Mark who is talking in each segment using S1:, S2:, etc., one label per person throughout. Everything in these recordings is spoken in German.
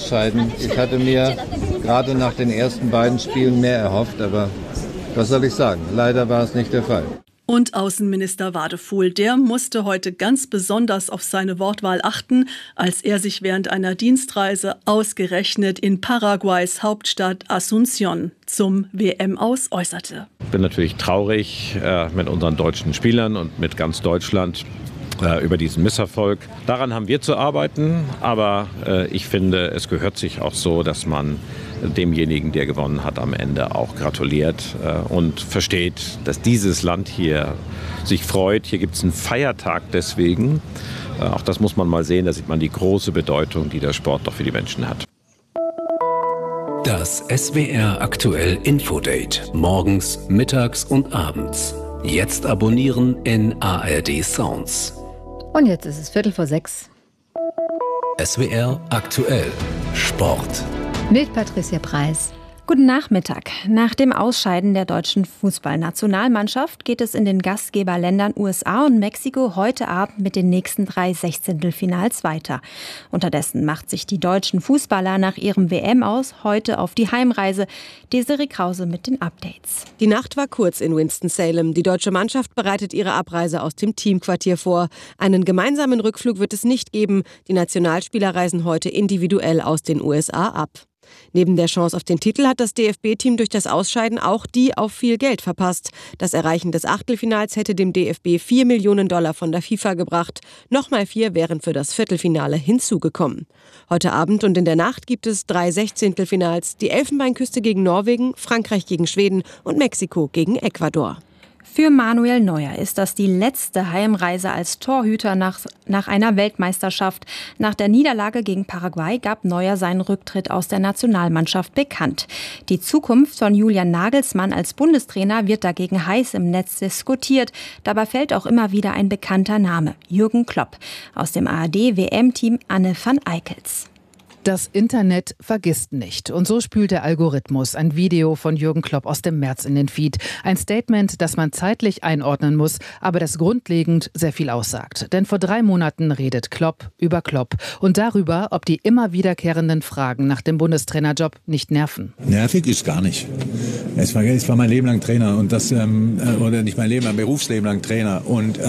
S1: Ausscheiden. Ich hatte mir gerade nach den ersten beiden Spielen mehr erhofft, aber was soll ich sagen? Leider war es nicht der Fall.
S2: Und Außenminister Wadefuhl, der musste heute ganz besonders auf seine Wortwahl achten, als er sich während einer Dienstreise ausgerechnet in Paraguays Hauptstadt Asunción zum WM-Aus äußerte.
S3: Ich bin natürlich traurig mit unseren deutschen Spielern und mit ganz Deutschland über diesen Misserfolg. Daran haben wir zu arbeiten, aber ich finde, es gehört sich auch so, dass man demjenigen, der gewonnen hat, am Ende auch gratuliert und versteht, dass dieses Land hier sich freut. Hier gibt es einen Feiertag deswegen. Auch das muss man mal sehen, da sieht man die große Bedeutung, die der Sport doch für die Menschen hat.
S4: Das SWR aktuell Infodate. Morgens, mittags und abends. Jetzt abonnieren in ARD Sounds.
S5: Und jetzt ist es 5:45.
S4: SWR aktuell Sport.
S5: Mit Patricia Preis.
S6: Guten Nachmittag. Nach dem Ausscheiden der deutschen Fußballnationalmannschaft geht es in den Gastgeberländern USA und Mexiko heute Abend mit den nächsten 3 Sechzehntelfinals weiter. Unterdessen macht sich die deutschen Fußballer nach ihrem WM-Aus heute auf die Heimreise. Desiree Krause mit den Updates.
S7: Die Nacht war kurz in Winston-Salem. Die deutsche Mannschaft bereitet ihre Abreise aus dem Teamquartier vor. Einen gemeinsamen Rückflug wird es nicht geben. Die Nationalspieler reisen heute individuell aus den USA ab. Neben der Chance auf den Titel hat das DFB-Team durch das Ausscheiden auch die auf viel Geld verpasst. Das Erreichen des Achtelfinals hätte dem DFB $4 Millionen von der FIFA gebracht. Nochmal 4 wären für das Viertelfinale hinzugekommen. Heute Abend und in der Nacht gibt es 3 Sechzehntelfinals. Die Elfenbeinküste gegen Norwegen, Frankreich gegen Schweden und Mexiko gegen Ecuador.
S6: Für Manuel Neuer ist das die letzte Heimreise als Torhüter nach einer Weltmeisterschaft. Nach der Niederlage gegen Paraguay gab Neuer seinen Rücktritt aus der Nationalmannschaft bekannt. Die Zukunft von Julian Nagelsmann als Bundestrainer wird dagegen heiß im Netz diskutiert. Dabei fällt auch immer wieder ein bekannter Name, Jürgen Klopp, aus dem ARD-WM-Team Anne van Eickels.
S8: Das Internet vergisst nicht. Und so spült der Algorithmus ein Video von Jürgen Klopp aus dem März in den Feed. Ein Statement, das man zeitlich einordnen muss, aber das grundlegend sehr viel aussagt. Denn vor 3 Monaten redet Klopp über Klopp und darüber, ob die immer wiederkehrenden Fragen nach dem Bundestrainerjob nicht nerven.
S9: Nervig ist gar nicht. Ich war mein Leben lang Trainer und das, oder nicht mein Leben, mein Berufsleben lang Trainer und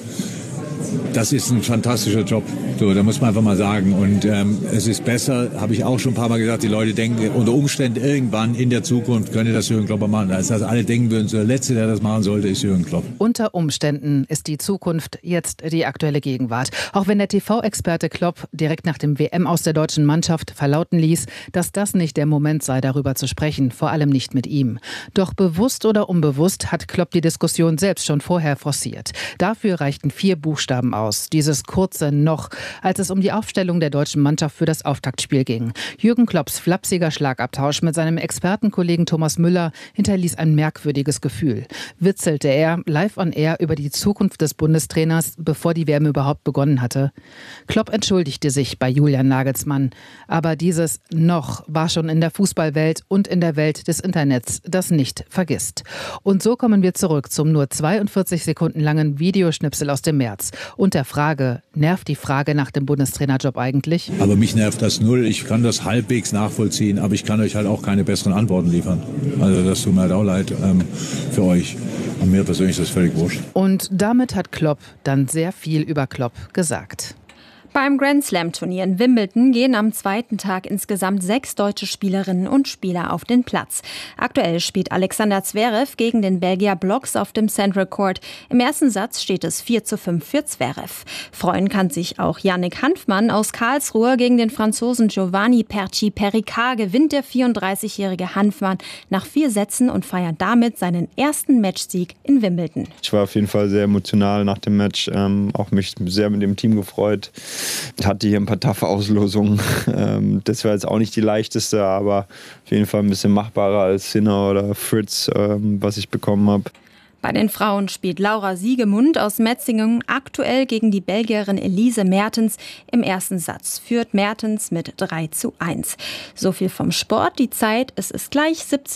S9: das ist ein fantastischer Job, so, da muss man einfach mal sagen. Und es ist besser, habe ich auch schon ein paar Mal gesagt, die Leute denken, unter Umständen irgendwann in der Zukunft könnte das Jürgen Klopp machen. Als das alle denken würden, so der Letzte, der das machen sollte, ist Jürgen Klopp.
S8: Unter Umständen ist die Zukunft jetzt die aktuelle Gegenwart. Auch wenn der TV-Experte Klopp direkt nach dem WM aus der deutschen Mannschaft verlauten ließ, dass das nicht der Moment sei, darüber zu sprechen, vor allem nicht mit ihm. Doch bewusst oder unbewusst hat Klopp die Diskussion selbst schon vorher forciert. Dafür reichten 4 Buchstaben aus, dieses kurze noch, als es um die Aufstellung der deutschen Mannschaft für das Auftaktspiel ging. Jürgen Klopps flapsiger Schlagabtausch mit seinem Expertenkollegen Thomas Müller hinterließ ein merkwürdiges Gefühl. Witzelte er live on air über die Zukunft des Bundestrainers, bevor die WM überhaupt begonnen hatte? Klopp entschuldigte sich bei Julian Nagelsmann. Aber dieses noch war schon in der Fußballwelt und in der Welt des Internets, das nicht vergisst. Und so kommen wir zurück zum nur 42 Sekunden langen Videoschnipsel aus dem März. Und der Frage, nervt die Frage nach dem Bundestrainerjob eigentlich?
S9: Aber mich nervt das null. Ich kann das halbwegs nachvollziehen, aber ich kann euch halt auch keine besseren Antworten liefern. Also das tut mir halt auch leid für euch. Und mir persönlich ist das völlig wurscht.
S8: Und damit hat Klopp dann sehr viel über Klopp gesagt.
S6: Beim Grand Slam-Turnier in Wimbledon gehen am zweiten Tag insgesamt 6 deutsche Spielerinnen und Spieler auf den Platz. Aktuell spielt Alexander Zverev gegen den Belgier Blocks auf dem Central Court. Im ersten Satz steht es 4:5 für Zverev. Freuen kann sich auch Yannick Hanfmann aus Karlsruhe. Gegen den Franzosen Giovanni Perci-Pericard gewinnt der 34-jährige Hanfmann nach 4 Sätzen und feiert damit seinen ersten Matchsieg in Wimbledon.
S10: Ich war auf jeden Fall sehr emotional nach dem Match, auch mich sehr mit dem Team gefreut. Hatte hier ein paar taffe Auslosungen. Das war jetzt auch nicht die leichteste, aber auf jeden Fall ein bisschen machbarer als Sinner oder Fritz, was ich bekommen habe.
S6: Bei den Frauen spielt Laura Siegemund aus Metzingen aktuell gegen die Belgierin Elise Mertens. Im ersten Satz führt Mertens mit 3:1. So viel vom Sport. Die Zeit, es ist gleich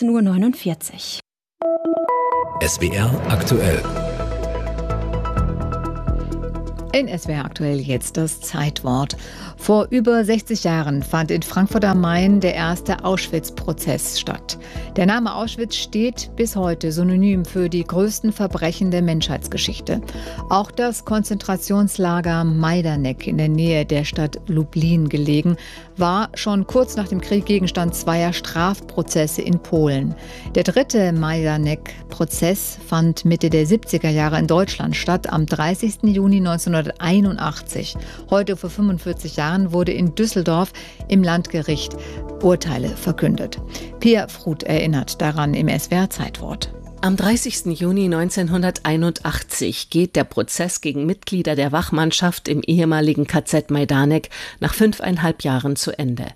S6: 17:49 Uhr.
S4: SWR aktuell.
S5: In SWR aktuell jetzt das Zeitwort. Vor über 60 Jahren fand in Frankfurt am Main der erste Auschwitz-Prozess statt. Der Name Auschwitz steht bis heute synonym für die größten Verbrechen der Menschheitsgeschichte. Auch das Konzentrationslager Majdanek in der Nähe der Stadt Lublin gelegen, war schon kurz nach dem Krieg Gegenstand zweier Strafprozesse in Polen. Der dritte Majdanek-Prozess fand Mitte der 70er Jahre in Deutschland statt, am 30. Juni 1981. Heute vor 45 Jahren wurde in Düsseldorf im Landgericht Urteile verkündet. Pia Fruth erinnert daran im SWR-Zeitwort.
S11: Am 30. Juni 1981 geht der Prozess gegen Mitglieder der Wachmannschaft im ehemaligen KZ Majdanek nach 5,5 Jahren zu Ende.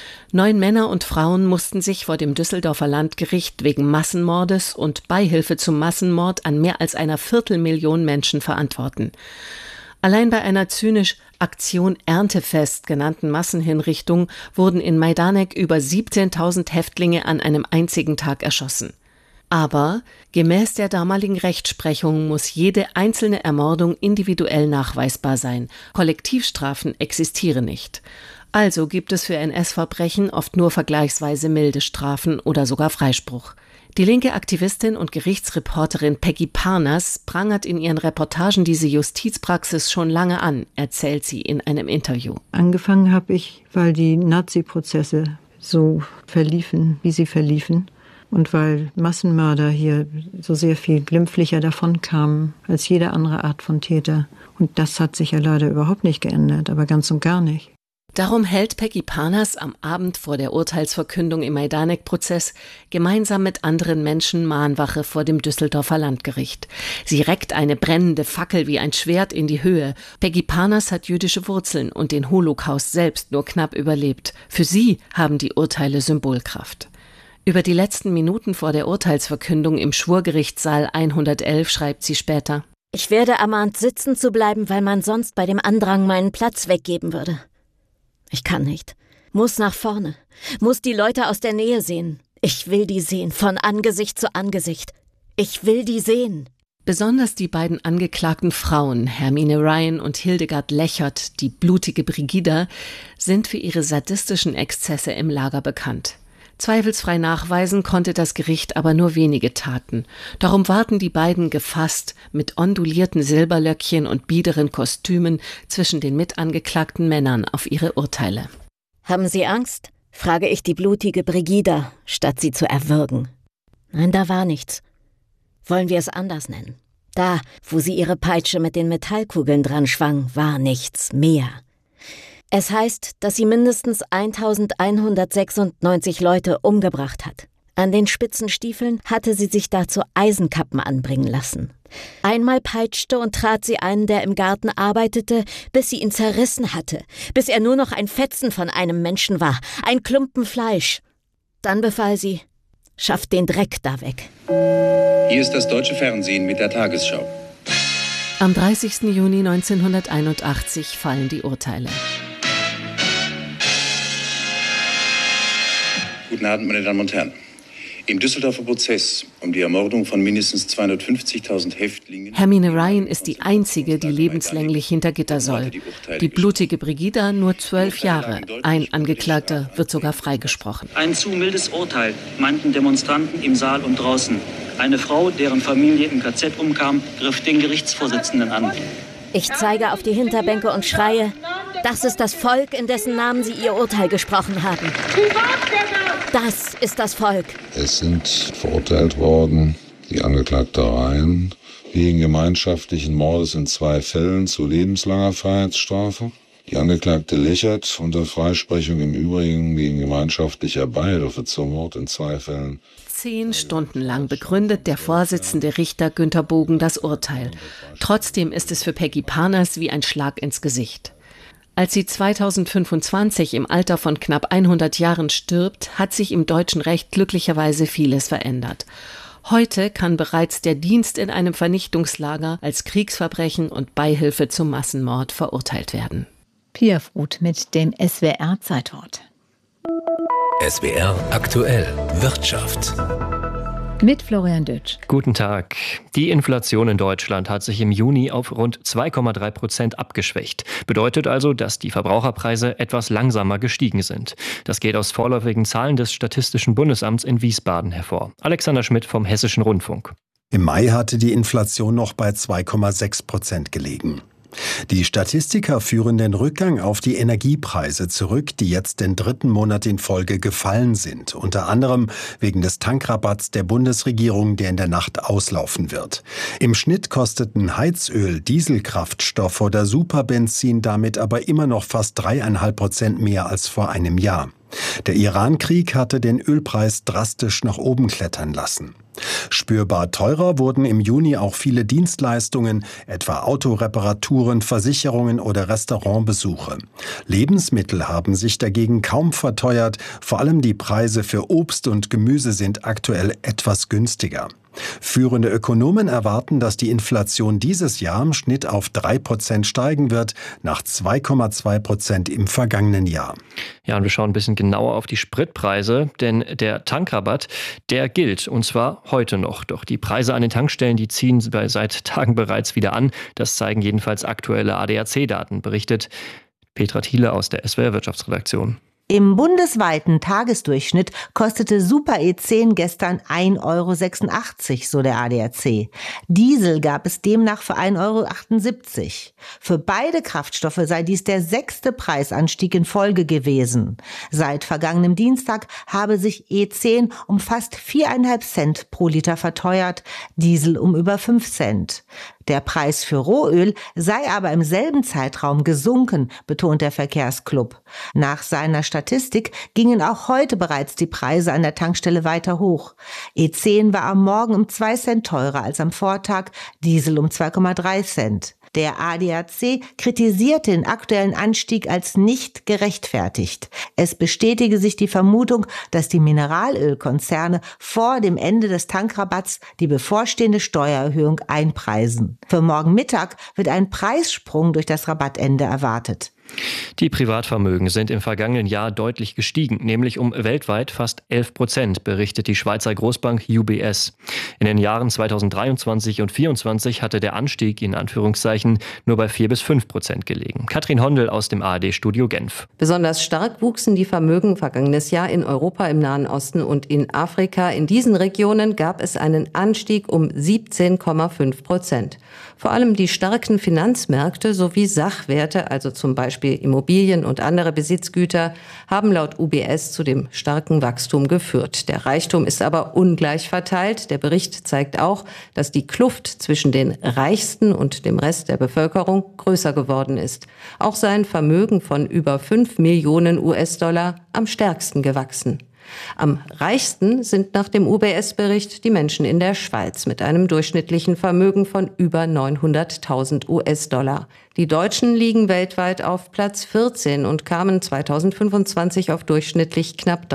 S11: 9 Männer und Frauen mussten sich vor dem Düsseldorfer Landgericht wegen Massenmordes und Beihilfe zum Massenmord an mehr als 250.000 Menschen verantworten. Allein bei einer zynisch Aktion Erntefest genannten Massenhinrichtung wurden in Majdanek über 17.000 Häftlinge an einem einzigen Tag erschossen. Aber gemäß der damaligen Rechtsprechung muss jede einzelne Ermordung individuell nachweisbar sein. Kollektivstrafen existieren nicht. Also gibt es für NS-Verbrechen oft nur vergleichsweise milde Strafen oder sogar Freispruch. Die linke Aktivistin und Gerichtsreporterin Peggy Parnas prangert in ihren Reportagen diese Justizpraxis schon lange an, erzählt sie in einem Interview.
S12: Angefangen habe ich, weil die Nazi-Prozesse so verliefen, wie sie verliefen. Und weil Massenmörder hier so sehr viel glimpflicher davonkamen als jede andere Art von Täter. Und das hat sich ja leider überhaupt nicht geändert, aber ganz und gar nicht.
S11: Darum hält Peggy Parnas am Abend vor der Urteilsverkündung im Majdanek-Prozess gemeinsam mit anderen Menschen Mahnwache vor dem Düsseldorfer Landgericht. Sie reckt eine brennende Fackel wie ein Schwert in die Höhe. Peggy Parnas hat jüdische Wurzeln und den Holocaust selbst nur knapp überlebt. Für sie haben die Urteile Symbolkraft. Über die letzten Minuten vor der Urteilsverkündung im Schwurgerichtssaal 111 schreibt sie später:
S13: Ich werde ermahnt, sitzen zu bleiben, weil man sonst bei dem Andrang meinen Platz weggeben würde. Ich kann nicht. Muss nach vorne. Muss die Leute aus der Nähe sehen. Ich will die sehen, von Angesicht zu Angesicht. Ich will die sehen.
S11: Besonders die beiden angeklagten Frauen, Hermine Ryan und Hildegard Lechert, die blutige Brigida, sind für ihre sadistischen Exzesse im Lager bekannt. Zweifelsfrei nachweisen konnte das Gericht aber nur wenige Taten. Darum warten die beiden gefasst mit ondulierten Silberlöckchen und biederen Kostümen zwischen den mitangeklagten Männern auf ihre Urteile.
S13: Haben Sie Angst? Frage ich die blutige Brigida, statt sie zu erwürgen. Nein, da war nichts. Wollen wir es anders nennen? Da, wo sie ihre Peitsche mit den Metallkugeln dran schwang, war nichts mehr. Es heißt, dass sie mindestens 1196 Leute umgebracht hat. An den spitzen Stiefeln hatte sie sich dazu Eisenkappen anbringen lassen. Einmal peitschte und trat sie einen, der im Garten arbeitete, bis sie ihn zerrissen hatte, bis er nur noch ein Fetzen von einem Menschen war, ein Klumpen Fleisch. Dann befahl sie: Schafft den Dreck da weg.
S14: Hier ist das deutsche Fernsehen mit der Tagesschau.
S11: Am 30. Juni 1981 fallen die Urteile.
S14: Guten Abend, meine Damen und Herren. Im Düsseldorfer Prozess um die Ermordung von mindestens 250.000 Häftlingen...
S11: Hermine Ryan ist die einzige, die lebenslänglich hinter Gitter soll. Die blutige Brigida nur 12 Jahre. Ein Angeklagter wird sogar freigesprochen.
S15: Ein zu mildes Urteil, meinten Demonstranten im Saal und draußen. Eine Frau, deren Familie im KZ umkam, griff den Gerichtsvorsitzenden an.
S13: Ich zeige auf die Hinterbänke und schreie: Das ist das Volk, in dessen Namen Sie Ihr Urteil gesprochen haben. Das ist das Volk.
S16: Es sind verurteilt worden die Angeklagte Ryan wegen gemeinschaftlichen Mordes in 2 Fällen zu lebenslanger Freiheitsstrafe. Die Angeklagte Lechert unter Freisprechung im Übrigen wegen gemeinschaftlicher Beihilfe zum Mord in 2 Fällen.
S11: 10 Stunden lang begründet der Vorsitzende Richter Günter Bogen das Urteil. Trotzdem ist es für Peggy Parnas wie ein Schlag ins Gesicht. Als sie 2025 im Alter von knapp 100 Jahren stirbt, hat sich im deutschen Recht glücklicherweise vieles verändert. Heute kann bereits der Dienst in einem Vernichtungslager als Kriegsverbrechen und Beihilfe zum Massenmord verurteilt werden.
S5: Pia Fruth mit dem SWR-Zeitwort.
S4: SWR aktuell Wirtschaft.
S5: Mit Florian Dütsch.
S17: Guten Tag. Die Inflation in Deutschland hat sich im Juni auf rund 2,3% abgeschwächt. Bedeutet also, dass die Verbraucherpreise etwas langsamer gestiegen sind. Das geht aus vorläufigen Zahlen des Statistischen Bundesamts in Wiesbaden hervor. Alexander Schmidt vom Hessischen Rundfunk.
S18: Im Mai hatte die Inflation noch bei 2,6% gelegen. Die Statistiker führen den Rückgang auf die Energiepreise zurück, die jetzt den dritten Monat in Folge gefallen sind. Unter anderem wegen des Tankrabatts der Bundesregierung, der in der Nacht auslaufen wird. Im Schnitt kosteten Heizöl, Dieselkraftstoff oder Superbenzin damit aber immer noch fast 3,5% mehr als vor einem Jahr. Der Iran-Krieg hatte den Ölpreis drastisch nach oben klettern lassen. Spürbar teurer wurden im Juni auch viele Dienstleistungen, etwa Autoreparaturen, Versicherungen oder Restaurantbesuche. Lebensmittel haben sich dagegen kaum verteuert, vor allem die Preise für Obst und Gemüse sind aktuell etwas günstiger. Führende Ökonomen erwarten, dass die Inflation dieses Jahr im Schnitt auf 3% steigen wird, nach 2,2% im vergangenen Jahr.
S17: Ja, und wir schauen ein bisschen genauer auf die Spritpreise, denn der Tankrabatt, der gilt, und zwar heute noch. Doch die Preise an den Tankstellen, die ziehen seit Tagen bereits wieder an. Das zeigen jedenfalls aktuelle ADAC-Daten, berichtet Petra Thiele aus der SWR Wirtschaftsredaktion.
S19: Im bundesweiten Tagesdurchschnitt kostete Super E10 gestern 1,86 €, so der ADAC. Diesel gab es demnach für 1,78 €. Für beide Kraftstoffe sei dies der 6. Preisanstieg in Folge gewesen. Seit vergangenem Dienstag habe sich E10 um fast 4,5 Cent pro Liter verteuert, Diesel um über 5 Cent. Der Preis für Rohöl sei aber im selben Zeitraum gesunken, betont der Verkehrsclub. Nach seiner Statistik gingen auch heute bereits die Preise an der Tankstelle weiter hoch. E10 war am Morgen um 2 Cent teurer als am Vortag, Diesel um 2,3 Cent. Der ADAC kritisiert den aktuellen Anstieg als nicht gerechtfertigt. Es bestätige sich die Vermutung, dass die Mineralölkonzerne vor dem Ende des Tankrabatts die bevorstehende Steuererhöhung einpreisen. Für morgen Mittag wird ein Preissprung durch das Rabattende erwartet.
S17: Die Privatvermögen sind im vergangenen Jahr deutlich gestiegen, nämlich um weltweit fast 11%, berichtet die Schweizer Großbank UBS. In den Jahren 2023 und 2024 hatte der Anstieg in Anführungszeichen nur bei 4-5% gelegen. Katrin Hondel aus dem ARD-Studio Genf.
S20: Besonders stark wuchsen die Vermögen vergangenes Jahr in Europa, im Nahen Osten und in Afrika. In diesen Regionen gab es einen Anstieg um 17,5%. Vor allem die starken Finanzmärkte sowie Sachwerte, also zum Beispiel Immobilien und andere Besitzgüter, haben laut UBS zu dem starken Wachstum geführt. Der Reichtum ist aber ungleich verteilt. Der Bericht zeigt auch, dass die Kluft zwischen den Reichsten und dem Rest der Bevölkerung größer geworden ist. Auch sein Vermögen von über 5 Millionen US-Dollar am stärksten gewachsen. Am reichsten sind nach dem UBS-Bericht die Menschen in der Schweiz mit einem durchschnittlichen Vermögen von über 900.000 US-Dollar. Die Deutschen liegen weltweit auf Platz 14 und kamen 2025 auf durchschnittlich knapp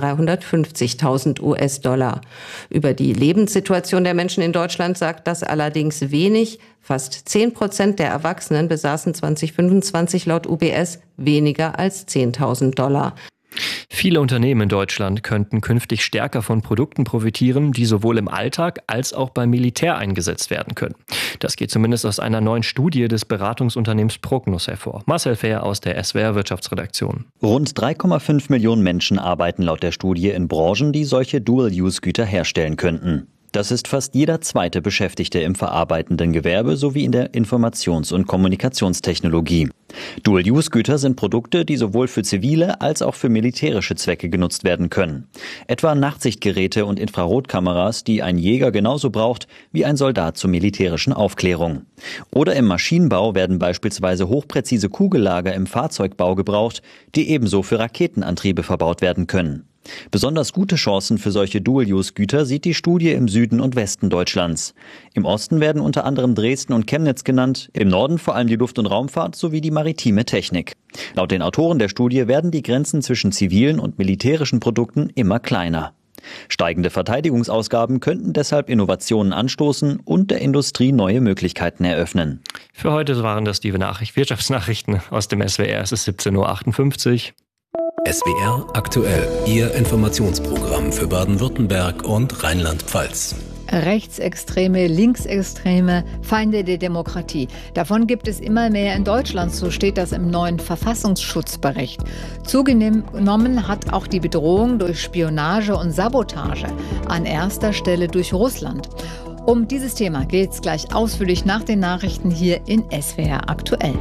S20: 350.000 US-Dollar. Über die Lebenssituation der Menschen in Deutschland sagt das allerdings wenig. Fast 10% der Erwachsenen besaßen 2025 laut UBS weniger als 10.000 $.
S17: Viele Unternehmen in Deutschland könnten künftig stärker von Produkten profitieren, die sowohl im Alltag als auch beim Militär eingesetzt werden können. Das geht zumindest aus einer neuen Studie des Beratungsunternehmens Prognos hervor. Marcel Fehr aus der SWR Wirtschaftsredaktion.
S21: Rund 3,5 Millionen Menschen arbeiten laut der Studie in Branchen, die solche Dual-Use-Güter herstellen könnten. Das ist fast jeder zweite Beschäftigte im verarbeitenden Gewerbe sowie in der Informations- und Kommunikationstechnologie. Dual-Use-Güter sind Produkte, die sowohl für zivile als auch für militärische Zwecke genutzt werden können. Etwa Nachtsichtgeräte und Infrarotkameras, die ein Jäger genauso braucht wie ein Soldat zur militärischen Aufklärung. Oder im Maschinenbau werden beispielsweise hochpräzise Kugellager im Fahrzeugbau gebraucht, die ebenso für Raketenantriebe verbaut werden können. Besonders gute Chancen für solche Dual-Use-Güter sieht die Studie im Süden und Westen Deutschlands. Im Osten werden unter anderem Dresden und Chemnitz genannt, im Norden vor allem die Luft- und Raumfahrt sowie die maritime Technik. Laut den Autoren der Studie werden die Grenzen zwischen zivilen und militärischen Produkten immer kleiner. Steigende Verteidigungsausgaben könnten deshalb Innovationen anstoßen und der Industrie neue Möglichkeiten eröffnen.
S17: Für heute waren das die Wirtschaftsnachrichten aus dem SWR. Es ist 17:58 Uhr.
S4: SWR aktuell, Ihr Informationsprogramm für Baden-Württemberg und Rheinland-Pfalz.
S5: Rechtsextreme, Linksextreme, Feinde der Demokratie. Davon gibt es immer mehr in Deutschland, so steht das im neuen Verfassungsschutzbericht. Zugenommen hat auch die Bedrohung durch Spionage und Sabotage, an erster Stelle durch Russland. Um dieses Thema geht es gleich ausführlich nach den Nachrichten hier in SWR aktuell.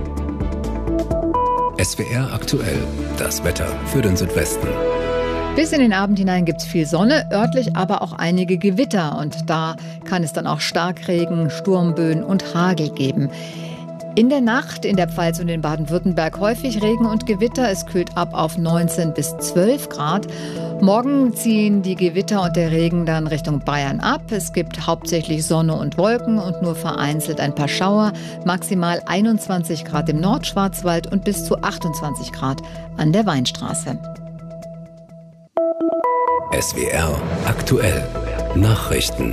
S4: SWR aktuell, das Wetter für den Südwesten.
S5: Bis in den Abend hinein gibt es viel Sonne, örtlich aber auch einige Gewitter. Und da kann es dann auch Starkregen, Sturmböen und Hagel geben. In der Nacht in der Pfalz und in Baden-Württemberg häufig Regen und Gewitter. Es kühlt ab auf 19 bis 12 Grad. Morgen ziehen die Gewitter und der Regen dann Richtung Bayern ab. Es gibt hauptsächlich Sonne und Wolken und nur vereinzelt ein paar Schauer. Maximal 21 Grad im Nordschwarzwald und bis zu 28 Grad an der Weinstraße.
S4: SWR aktuell. Nachrichten.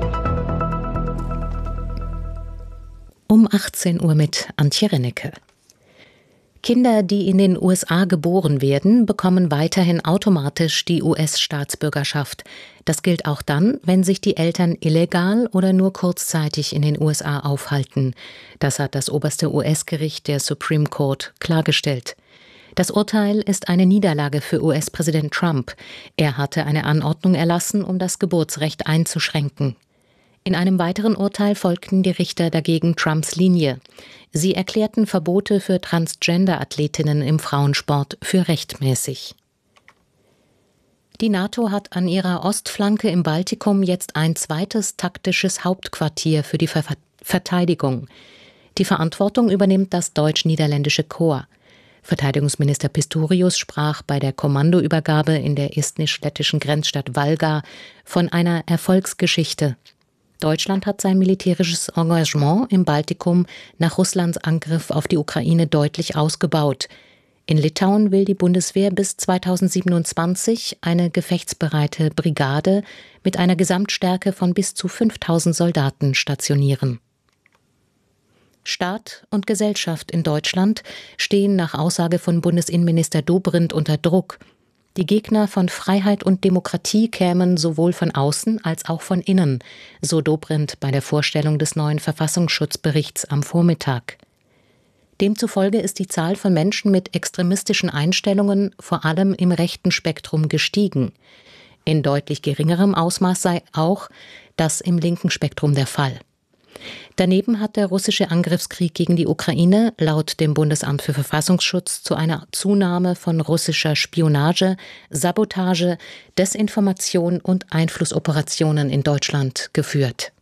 S1: Um 18 Uhr mit Antje Rennecke. Kinder, die in den USA geboren werden, bekommen weiterhin automatisch die US-Staatsbürgerschaft. Das gilt auch dann, wenn sich die Eltern illegal oder nur kurzzeitig in den USA aufhalten. Das hat das oberste US-Gericht, der Supreme Court, klargestellt. Das Urteil ist eine Niederlage für US-Präsident Trump. Er hatte eine Anordnung erlassen, um das Geburtsrecht einzuschränken. In einem weiteren Urteil folgten die Richter dagegen Trumps Linie. Sie erklärten Verbote für Transgender-Athletinnen im Frauensport für rechtmäßig. Die NATO hat an ihrer Ostflanke im Baltikum jetzt ein zweites taktisches Hauptquartier für die Verteidigung. Die Verantwortung übernimmt das deutsch-niederländische Korps. Verteidigungsminister Pistorius sprach bei der Kommandoübergabe in der estnisch-lettischen Grenzstadt Valga von einer Erfolgsgeschichte. Deutschland hat sein militärisches Engagement im Baltikum nach Russlands Angriff auf die Ukraine deutlich ausgebaut. In Litauen will die Bundeswehr bis 2027 eine gefechtsbereite Brigade mit einer Gesamtstärke von bis zu 5000 Soldaten stationieren. Staat und Gesellschaft in Deutschland stehen nach Aussage von Bundesinnenminister Dobrindt unter Druck. Die Gegner von Freiheit und Demokratie kämen sowohl von außen als auch von innen, so Dobrindt bei der Vorstellung des neuen Verfassungsschutzberichts am Vormittag. Demzufolge ist die Zahl von Menschen mit extremistischen Einstellungen vor allem im rechten Spektrum gestiegen. In deutlich geringerem Ausmaß sei auch das im linken Spektrum der Fall. Daneben hat der russische Angriffskrieg gegen die Ukraine laut dem Bundesamt für Verfassungsschutz zu einer Zunahme von russischer Spionage, Sabotage, Desinformation und Einflussoperationen in Deutschland geführt.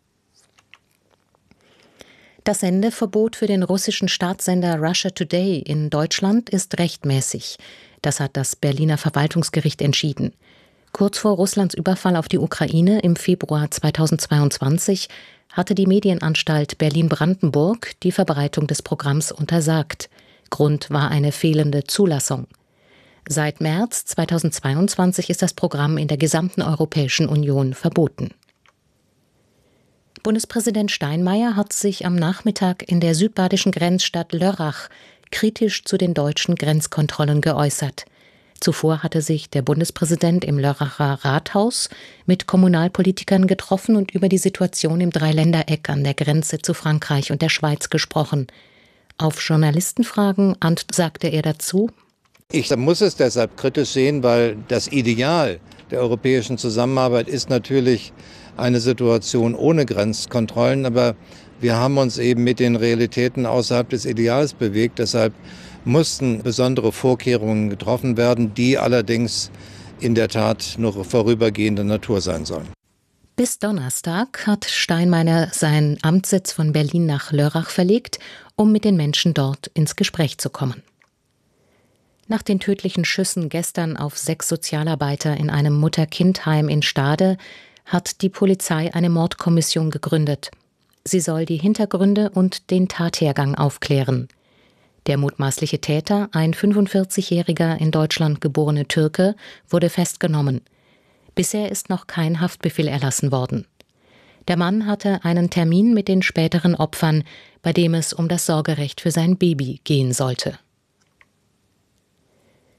S1: Das Sendeverbot für den russischen Staatssender Russia Today in Deutschland ist rechtmäßig. Das hat das Berliner Verwaltungsgericht entschieden. Kurz vor Russlands Überfall auf die Ukraine im Februar 2022 hatte die Medienanstalt Berlin-Brandenburg die Verbreitung des Programms untersagt. Grund war eine fehlende Zulassung. Seit März 2022 ist das Programm in der gesamten Europäischen Union verboten. Bundespräsident Steinmeier hat sich am Nachmittag in der südbadischen Grenzstadt Lörrach kritisch zu den deutschen Grenzkontrollen geäußert. Zuvor hatte sich der Bundespräsident im Lörracher Rathaus mit Kommunalpolitikern getroffen und über die Situation im Dreiländereck an der Grenze zu Frankreich und der Schweiz gesprochen. Auf Journalistenfragen sagte er dazu:
S22: Ich muss es deshalb kritisch sehen, weil das Ideal der europäischen Zusammenarbeit ist natürlich eine Situation ohne Grenzkontrollen, aber wir haben uns eben mit den Realitäten außerhalb des Ideals bewegt. Deshalb mussten besondere Vorkehrungen getroffen werden, die allerdings in der Tat nur vorübergehender Natur sein sollen.
S1: Bis Donnerstag hat Steinmeier seinen Amtssitz von Berlin nach Lörrach verlegt, um mit den Menschen dort ins Gespräch zu kommen. Nach den tödlichen Schüssen gestern auf 6 Sozialarbeiter in einem Mutter-Kind-Heim in Stade hat die Polizei eine Mordkommission gegründet. Sie soll die Hintergründe und den Tathergang aufklären. Der mutmaßliche Täter, ein 45-jähriger in Deutschland geborene Türke, wurde festgenommen. Bisher ist noch kein Haftbefehl erlassen worden. Der Mann hatte einen Termin mit den späteren Opfern, bei dem es um das Sorgerecht für sein Baby gehen sollte.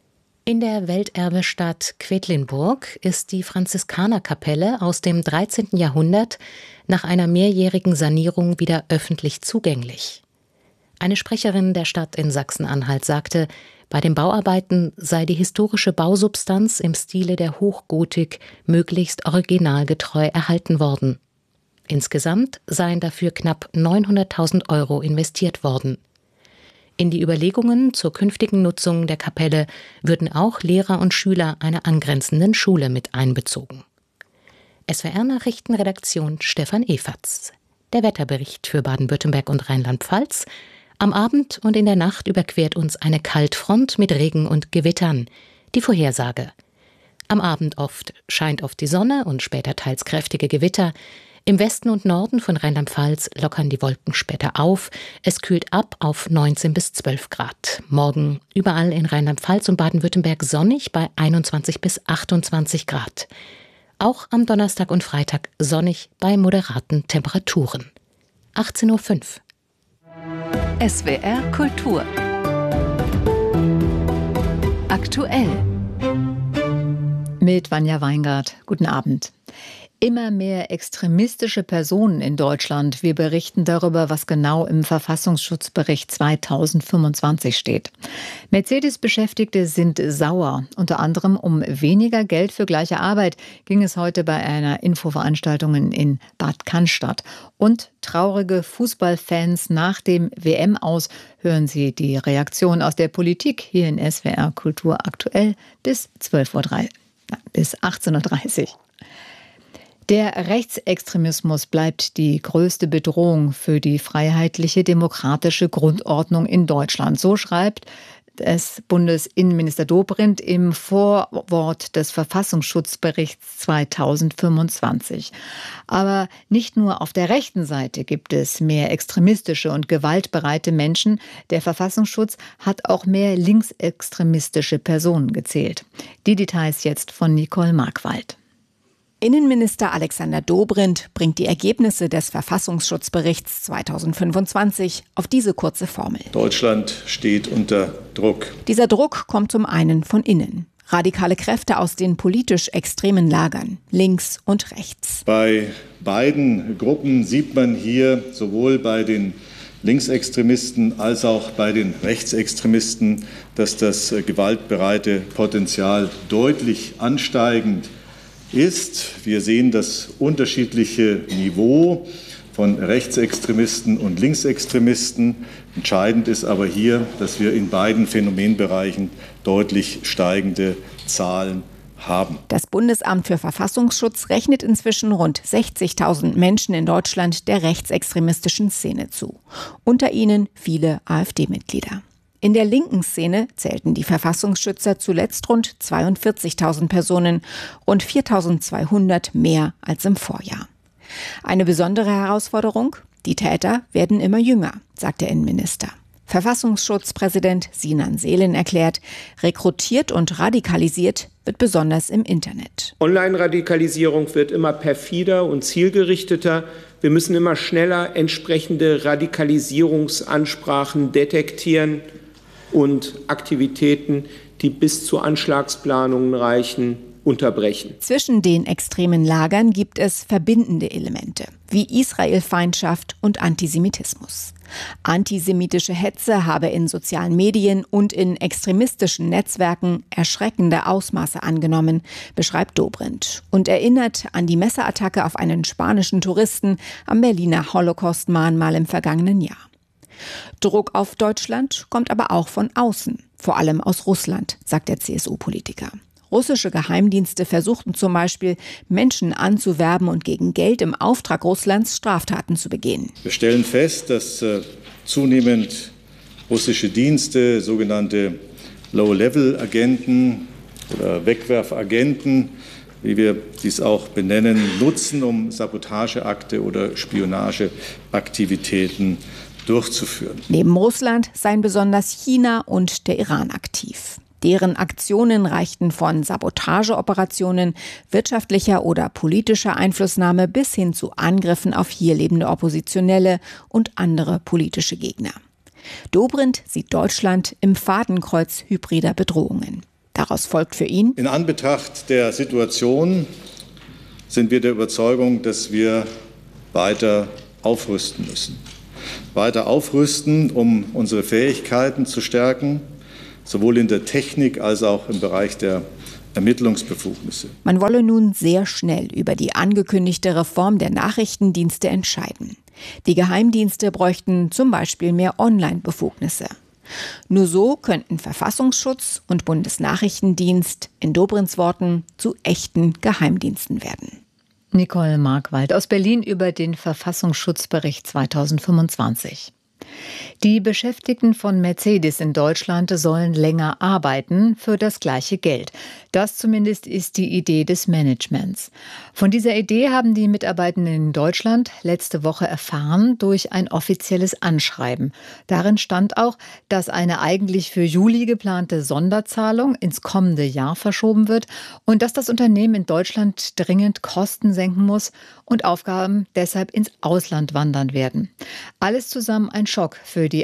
S1: In der Welterbestadt Quedlinburg ist die Franziskanerkapelle aus dem 13. Jahrhundert nach einer mehrjährigen Sanierung wieder öffentlich zugänglich. Eine Sprecherin der Stadt in Sachsen-Anhalt sagte, bei den Bauarbeiten sei die historische Bausubstanz im Stile der Hochgotik möglichst originalgetreu erhalten worden. Insgesamt seien dafür knapp 900.000 € investiert worden. In die Überlegungen zur künftigen Nutzung der Kapelle würden auch Lehrer und Schüler einer angrenzenden Schule mit einbezogen. SWR-Nachrichtenredaktion Stefan Efatz. Der Wetterbericht für Baden-Württemberg und Rheinland-Pfalz. Am Abend und in der Nacht überquert uns eine Kaltfront mit Regen und Gewittern. Die Vorhersage. Am Abend scheint oft die Sonne und später teils kräftige Gewitter. Im Westen und Norden von Rheinland-Pfalz lockern die Wolken später auf. Es kühlt ab auf 19 bis 12 Grad. Morgen überall in Rheinland-Pfalz und Baden-Württemberg sonnig bei 21 bis 28 Grad. Auch am Donnerstag und Freitag sonnig bei moderaten Temperaturen. 18:05 Uhr.
S2: SWR Kultur. Aktuell.
S5: Mit Vanja Weingart. Guten Abend. Immer mehr extremistische Personen in Deutschland. Wir berichten darüber, was genau im Verfassungsschutzbericht 2025 steht. Mercedes-Beschäftigte sind sauer. Unter anderem um weniger Geld für gleiche Arbeit ging es heute bei einer Infoveranstaltung in Bad Cannstatt. Und traurige Fußballfans nach dem WM-Aus. Hören Sie die Reaktion aus der Politik hier in SWR Kultur aktuell bis 18:30 Uhr. Der Rechtsextremismus bleibt die größte Bedrohung für die freiheitliche demokratische Grundordnung in Deutschland. So schreibt es Bundesinnenminister Dobrindt im Vorwort des Verfassungsschutzberichts 2025. Aber nicht nur auf der rechten Seite gibt es mehr extremistische und gewaltbereite Menschen. Der Verfassungsschutz hat auch mehr linksextremistische Personen gezählt. Die Details jetzt von Nicole Markwald.
S3: Innenminister Alexander Dobrindt bringt die Ergebnisse des Verfassungsschutzberichts 2025 auf diese kurze Formel.
S23: Deutschland steht unter Druck.
S3: Dieser Druck kommt zum einen von innen. Radikale Kräfte aus den politisch extremen Lagern, links und rechts.
S23: Bei beiden Gruppen sieht man hier sowohl bei den Linksextremisten als auch bei den Rechtsextremisten, dass das gewaltbereite Potenzial deutlich ansteigend ist. Wir sehen das unterschiedliche Niveau von Rechtsextremisten und Linksextremisten. Entscheidend ist aber hier, dass wir in beiden Phänomenbereichen deutlich steigende Zahlen haben.
S3: Das Bundesamt für Verfassungsschutz rechnet inzwischen rund 60.000 Menschen in Deutschland der rechtsextremistischen Szene zu. Unter ihnen viele AfD-Mitglieder. In der linken Szene zählten die Verfassungsschützer zuletzt rund 42.000 Personen, rund 4.200 mehr als im Vorjahr. Eine besondere Herausforderung? Die Täter werden immer jünger, sagt der Innenminister. Verfassungsschutzpräsident Sinan Selin erklärt, rekrutiert und radikalisiert wird besonders im Internet.
S24: Online-Radikalisierung wird immer perfider und zielgerichteter. Wir müssen immer schneller entsprechende Radikalisierungsansprachen detektieren und Aktivitäten, die bis zu Anschlagsplanungen reichen, unterbrechen.
S3: Zwischen den extremen Lagern gibt es verbindende Elemente, wie Israelfeindschaft und Antisemitismus. Antisemitische Hetze habe in sozialen Medien und in extremistischen Netzwerken erschreckende Ausmaße angenommen, beschreibt Dobrindt und erinnert an die Messerattacke auf einen spanischen Touristen am Berliner Holocaust-Mahnmal im vergangenen Jahr. Druck auf Deutschland kommt aber auch von außen, vor allem aus Russland, sagt der CSU-Politiker. Russische Geheimdienste versuchten zum Beispiel, Menschen anzuwerben und gegen Geld im Auftrag Russlands Straftaten zu begehen.
S23: Wir stellen fest, dass zunehmend russische Dienste, sogenannte Low-Level-Agenten oder Wegwerfagenten, wie wir dies auch benennen, nutzen, um Sabotageakte oder Spionageaktivitäten durchzuführen.
S3: Neben Russland seien besonders China und der Iran aktiv. Deren Aktionen reichten von Sabotageoperationen, wirtschaftlicher oder politischer Einflussnahme bis hin zu Angriffen auf hier lebende Oppositionelle und andere politische Gegner. Dobrindt sieht Deutschland im Fadenkreuz hybrider Bedrohungen. Daraus folgt für ihn:
S23: In Anbetracht der Situation sind wir der Überzeugung, dass wir weiter aufrüsten müssen. Weiter aufrüsten, um unsere Fähigkeiten zu stärken, sowohl in der Technik als auch im Bereich der Ermittlungsbefugnisse.
S3: Man wolle nun sehr schnell über die angekündigte Reform der Nachrichtendienste entscheiden. Die Geheimdienste bräuchten zum Beispiel mehr Online-Befugnisse. Nur so könnten Verfassungsschutz und Bundesnachrichtendienst in Dobrins Worten zu echten Geheimdiensten werden.
S5: Nicole Markwald aus Berlin über den Verfassungsschutzbericht 2025. Die Beschäftigten von Mercedes in Deutschland sollen länger arbeiten für das gleiche Geld. Das zumindest ist die Idee des Managements. Von dieser Idee haben die Mitarbeitenden in Deutschland letzte Woche erfahren durch ein offizielles Anschreiben. Darin stand auch, dass eine eigentlich für Juli geplante Sonderzahlung ins kommende Jahr verschoben wird und dass das Unternehmen in Deutschland dringend Kosten senken muss und Aufgaben deshalb ins Ausland wandern werden. Alles zusammen ein Schock für die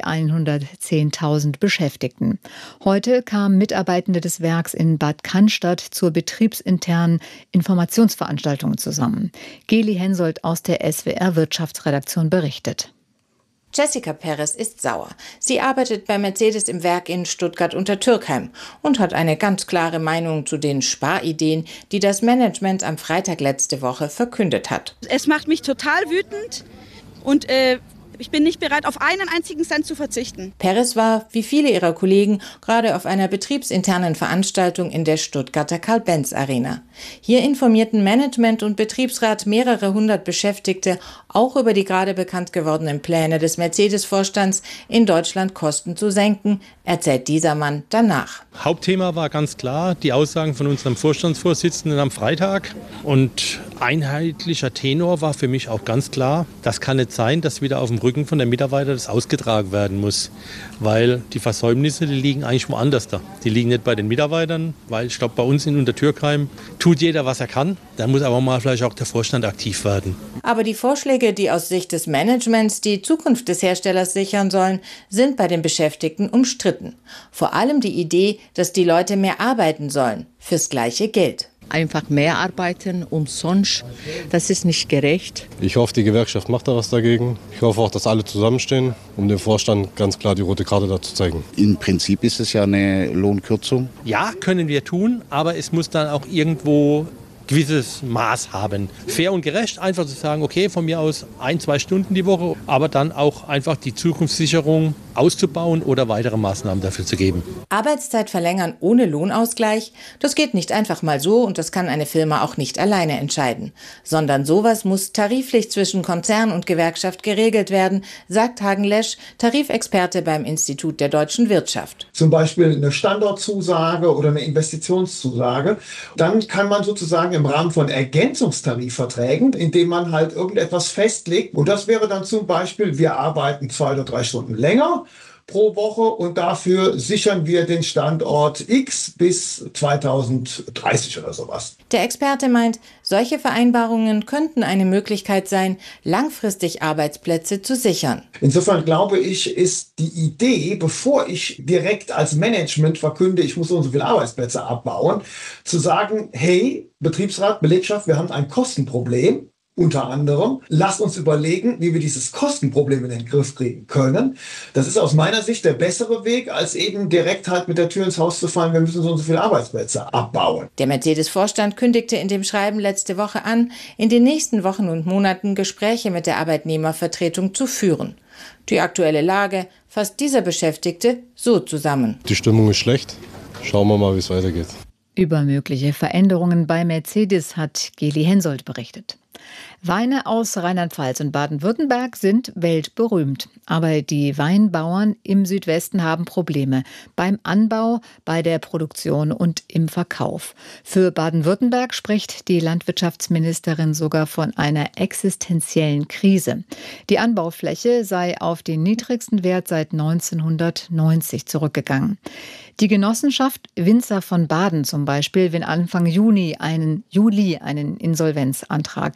S5: 110.000 Beschäftigten. Heute kamen Mitarbeitende des Werks in Bad Cannstatt zur betriebsinternen Informationsveranstaltung zusammen. Geli Hensoldt aus der SWR Wirtschaftsredaktion berichtet.
S2: Jessica Perez ist sauer. Sie arbeitet bei Mercedes im Werk in Stuttgart-Untertürkheim und hat eine ganz klare Meinung zu den Sparideen, die das Management am Freitag letzte Woche verkündet hat.
S7: Es macht mich total wütend und ich bin nicht bereit, auf einen einzigen Cent zu verzichten.
S2: Perez war, wie viele ihrer Kollegen, gerade auf einer betriebsinternen Veranstaltung in der Stuttgarter Karl-Benz-Arena. Hier informierten Management und Betriebsrat mehrere hundert Beschäftigte auch über die gerade bekannt gewordenen Pläne des Mercedes-Vorstands, in Deutschland Kosten zu senken, erzählt dieser Mann danach.
S8: Hauptthema war ganz klar die Aussagen von unserem Vorstandsvorsitzenden am Freitag. Und einheitlicher Tenor war für mich auch ganz klar, das kann nicht sein, dass wieder auf dem Rücken von der Mitarbeiter das ausgetragen werden muss. Weil die Versäumnisse, die liegen eigentlich woanders da. Die liegen nicht bei den Mitarbeitern, weil ich glaube, bei uns in Untertürkheim tut jeder, was er kann. Da muss aber mal vielleicht auch der Vorstand aktiv werden.
S2: Aber die Vorschläge, die aus Sicht des Managements die Zukunft des Herstellers sichern sollen, sind bei den Beschäftigten umstritten. Vor allem die Idee, dass die Leute mehr arbeiten sollen, fürs gleiche Geld.
S9: Einfach mehr arbeiten, umsonst. Das ist nicht gerecht.
S25: Ich hoffe, die Gewerkschaft macht da was dagegen. Ich hoffe auch, dass alle zusammenstehen, um dem Vorstand ganz klar die rote Karte da zu zeigen.
S26: Im Prinzip ist es ja eine Lohnkürzung.
S8: Ja, können wir tun, aber es muss dann auch irgendwo gewisses Maß haben. Fair und gerecht, einfach zu sagen, okay, von mir aus 1-2 Stunden die Woche, aber dann auch einfach die Zukunftssicherung auszubauen oder weitere Maßnahmen dafür zu geben.
S2: Arbeitszeit verlängern ohne Lohnausgleich, das geht nicht einfach mal so und das kann eine Firma auch nicht alleine entscheiden. Sondern sowas muss tariflich zwischen Konzern und Gewerkschaft geregelt werden, sagt Hagen Lesch, Tarifexperte beim Institut der deutschen Wirtschaft.
S27: Zum Beispiel eine Standortzusage oder eine Investitionszusage. Dann kann man sozusagen im Rahmen von Ergänzungstarifverträgen, indem man halt irgendetwas festlegt. Und das wäre dann zum Beispiel, wir arbeiten 2 oder 3 Stunden länger pro Woche und dafür sichern wir den Standort X bis 2030 oder sowas.
S2: Der Experte meint, solche Vereinbarungen könnten eine Möglichkeit sein, langfristig Arbeitsplätze zu sichern.
S27: Insofern glaube ich, ist die Idee, bevor ich direkt als Management verkünde, ich muss so und so viele Arbeitsplätze abbauen, zu sagen, hey, Betriebsrat, Belegschaft, wir haben ein Kostenproblem. Unter anderem, lasst uns überlegen, wie wir dieses Kostenproblem in den Griff kriegen können. Das ist aus meiner Sicht der bessere Weg, als eben direkt halt mit der Tür ins Haus zu fallen, wir müssen so und so viele Arbeitsplätze abbauen.
S2: Der Mercedes-Vorstand kündigte in dem Schreiben letzte Woche an, in den nächsten Wochen und Monaten Gespräche mit der Arbeitnehmervertretung zu führen. Die aktuelle Lage fasst dieser Beschäftigte so zusammen.
S25: Die Stimmung ist schlecht. Schauen wir mal, wie es weitergeht.
S5: Über mögliche Veränderungen bei Mercedes hat Geli Hensoldt berichtet. Weine aus Rheinland-Pfalz und Baden-Württemberg sind weltberühmt. Aber die Weinbauern im Südwesten haben Probleme beim Anbau, bei der Produktion und im Verkauf. Für Baden-Württemberg spricht die Landwirtschaftsministerin sogar von einer existenziellen Krise. Die Anbaufläche sei auf den niedrigsten Wert seit 1990 zurückgegangen. Die Genossenschaft Winzer von Baden zum Beispiel will Anfang Juli einen Insolvenzantrag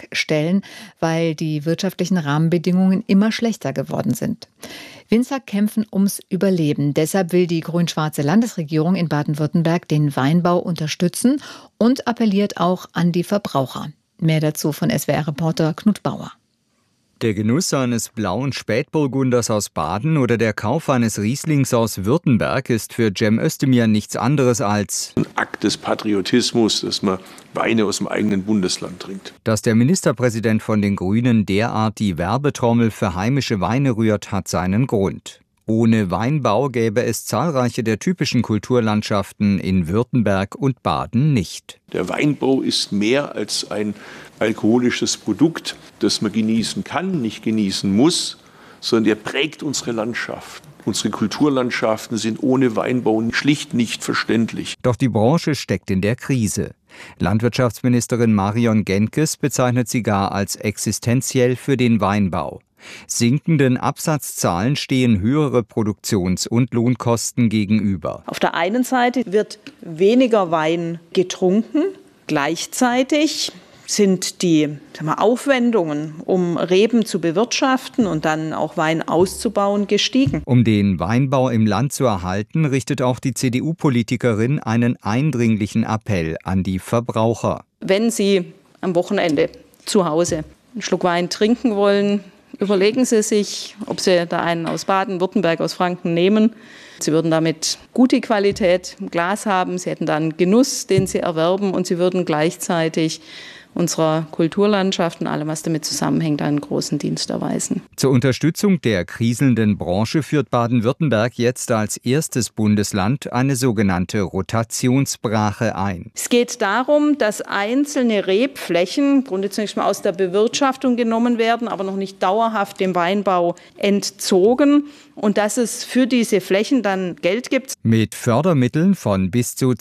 S5: stellen, weil die wirtschaftlichen Rahmenbedingungen immer schlechter geworden sind. Winzer kämpfen ums Überleben. Deshalb will die grün-schwarze Landesregierung in Baden-Württemberg den Weinbau unterstützen und appelliert auch an die Verbraucher. Mehr dazu von SWR-Reporter Knut Bauer.
S6: Der Genuss eines blauen Spätburgunders aus Baden oder der Kauf eines Rieslings aus Württemberg ist für Cem Özdemir nichts anderes als
S10: ein Akt des Patriotismus, dass man Weine aus dem eigenen Bundesland trinkt.
S6: Dass der Ministerpräsident von den Grünen derart die Werbetrommel für heimische Weine rührt, hat seinen Grund. Ohne Weinbau gäbe es zahlreiche der typischen Kulturlandschaften in Württemberg und Baden nicht.
S10: Der Weinbau ist mehr als ein alkoholisches Produkt, das man genießen kann, nicht genießen muss, sondern er prägt unsere Landschaften. Unsere Kulturlandschaften sind ohne Weinbau schlicht nicht verständlich.
S6: Doch die Branche steckt in der Krise. Landwirtschaftsministerin Marion Genkes bezeichnet sie gar als existenziell für den Weinbau. Sinkenden Absatzzahlen stehen höhere Produktions- und Lohnkosten gegenüber.
S12: Auf der einen Seite wird weniger Wein getrunken, gleichzeitig sind die Aufwendungen, um Reben zu bewirtschaften und dann auch Wein auszubauen, gestiegen.
S6: Um den Weinbau im Land zu erhalten, richtet auch die CDU-Politikerin einen eindringlichen Appell an die Verbraucher.
S12: Wenn Sie am Wochenende zu Hause einen Schluck Wein trinken wollen, überlegen Sie sich, ob Sie da einen aus Baden-Württemberg, aus Franken nehmen. Sie würden damit gute Qualität im Glas haben, Sie hätten dann Genuss, den Sie erwerben, und Sie würden gleichzeitig unserer Kulturlandschaft und allem, was damit zusammenhängt, einen großen Dienst erweisen.
S6: Zur Unterstützung der kriselnden Branche führt Baden-Württemberg jetzt als erstes Bundesland eine sogenannte Rotationsbrache ein.
S12: Es geht darum, dass einzelne Rebflächen im Grunde zunächst mal aus der Bewirtschaftung genommen werden, aber noch nicht dauerhaft dem Weinbau entzogen, und dass es für diese Flächen dann Geld gibt.
S6: Mit Fördermitteln von bis zu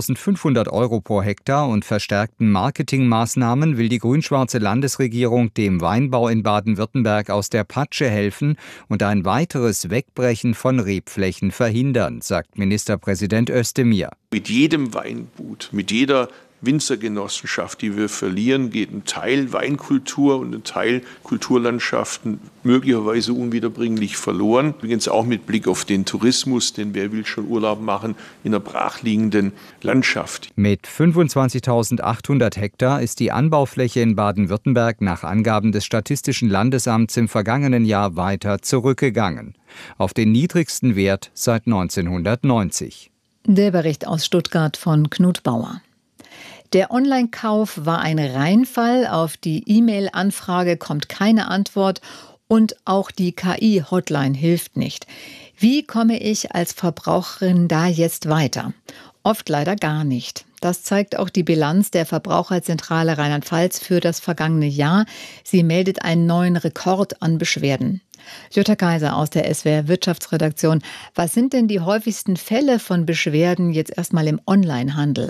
S6: 2.500 € pro Hektar und verstärkten Marketingmaßnahmen will die grün-schwarze Landesregierung dem Weinbau in Baden-Württemberg aus der Patsche helfen und ein weiteres Wegbrechen von Rebflächen verhindern, sagt Ministerpräsident Özdemir.
S10: Mit jedem Weingut, mit jeder Winzergenossenschaft, die wir verlieren, geht ein Teil Weinkultur und ein Teil Kulturlandschaften möglicherweise unwiederbringlich verloren. Übrigens auch mit Blick auf den Tourismus, denn wer will schon Urlaub machen in einer brachliegenden Landschaft.
S6: Mit 25.800 Hektar ist die Anbaufläche in Baden-Württemberg nach Angaben des Statistischen Landesamts im vergangenen Jahr weiter zurückgegangen. Auf den niedrigsten Wert seit 1990.
S5: Der Bericht aus Stuttgart von Knut Bauer. Der Online-Kauf war ein Reinfall. Auf die E-Mail-Anfrage kommt keine Antwort und auch die KI-Hotline hilft nicht. Wie komme ich als Verbraucherin da jetzt weiter? Oft leider gar nicht. Das zeigt auch die Bilanz der Verbraucherzentrale Rheinland-Pfalz für das vergangene Jahr. Sie meldet einen neuen Rekord an Beschwerden. Jutta Kaiser aus der SWR Wirtschaftsredaktion. Was sind denn die häufigsten Fälle von Beschwerden jetzt erstmal im Onlinehandel?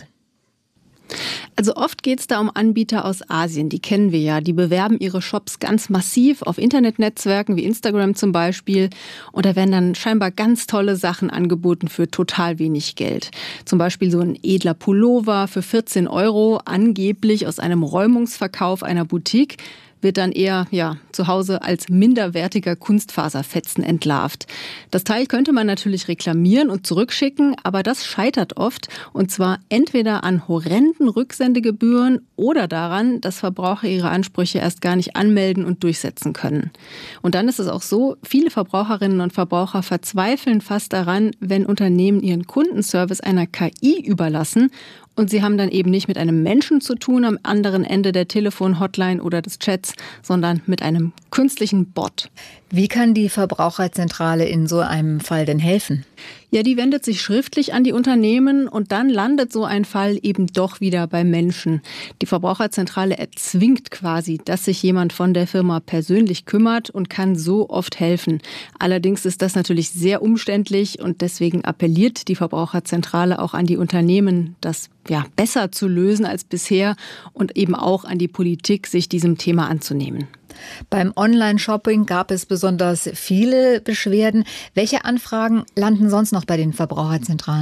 S13: Also oft geht es da um Anbieter aus Asien, die kennen wir ja. Die bewerben ihre Shops ganz massiv auf Internetnetzwerken wie Instagram zum Beispiel. Und da werden dann scheinbar ganz tolle Sachen angeboten für total wenig Geld. Zum Beispiel so ein edler Pullover für 14 €, angeblich aus einem Räumungsverkauf einer Boutique. Wird dann eher zu Hause als minderwertiger Kunstfaserfetzen entlarvt. Das Teil könnte man natürlich reklamieren und zurückschicken, aber das scheitert oft. Und zwar entweder an horrenden Rücksendegebühren oder daran, dass Verbraucher ihre Ansprüche erst gar nicht anmelden und durchsetzen können. Und dann ist es auch so, viele Verbraucherinnen und Verbraucher verzweifeln fast daran, wenn Unternehmen ihren Kundenservice einer KI überlassen. Und sie haben dann eben nicht mit einem Menschen zu tun am anderen Ende der Telefon-Hotline oder des Chats, sondern mit einem künstlichen Bot.
S5: Wie kann die Verbraucherzentrale in so einem Fall denn helfen?
S13: Ja, die wendet sich schriftlich an die Unternehmen und dann landet so ein Fall eben doch wieder bei Menschen. Die Verbraucherzentrale erzwingt quasi, dass sich jemand von der Firma persönlich kümmert und kann so oft helfen. Allerdings ist das natürlich sehr umständlich und deswegen appelliert die Verbraucherzentrale auch an die Unternehmen, das besser zu lösen als bisher und eben auch an die Politik, sich diesem Thema anzunehmen.
S5: Beim Online-Shopping gab es besonders viele Beschwerden. Welche Anfragen landen sonst noch bei den Verbraucherzentralen?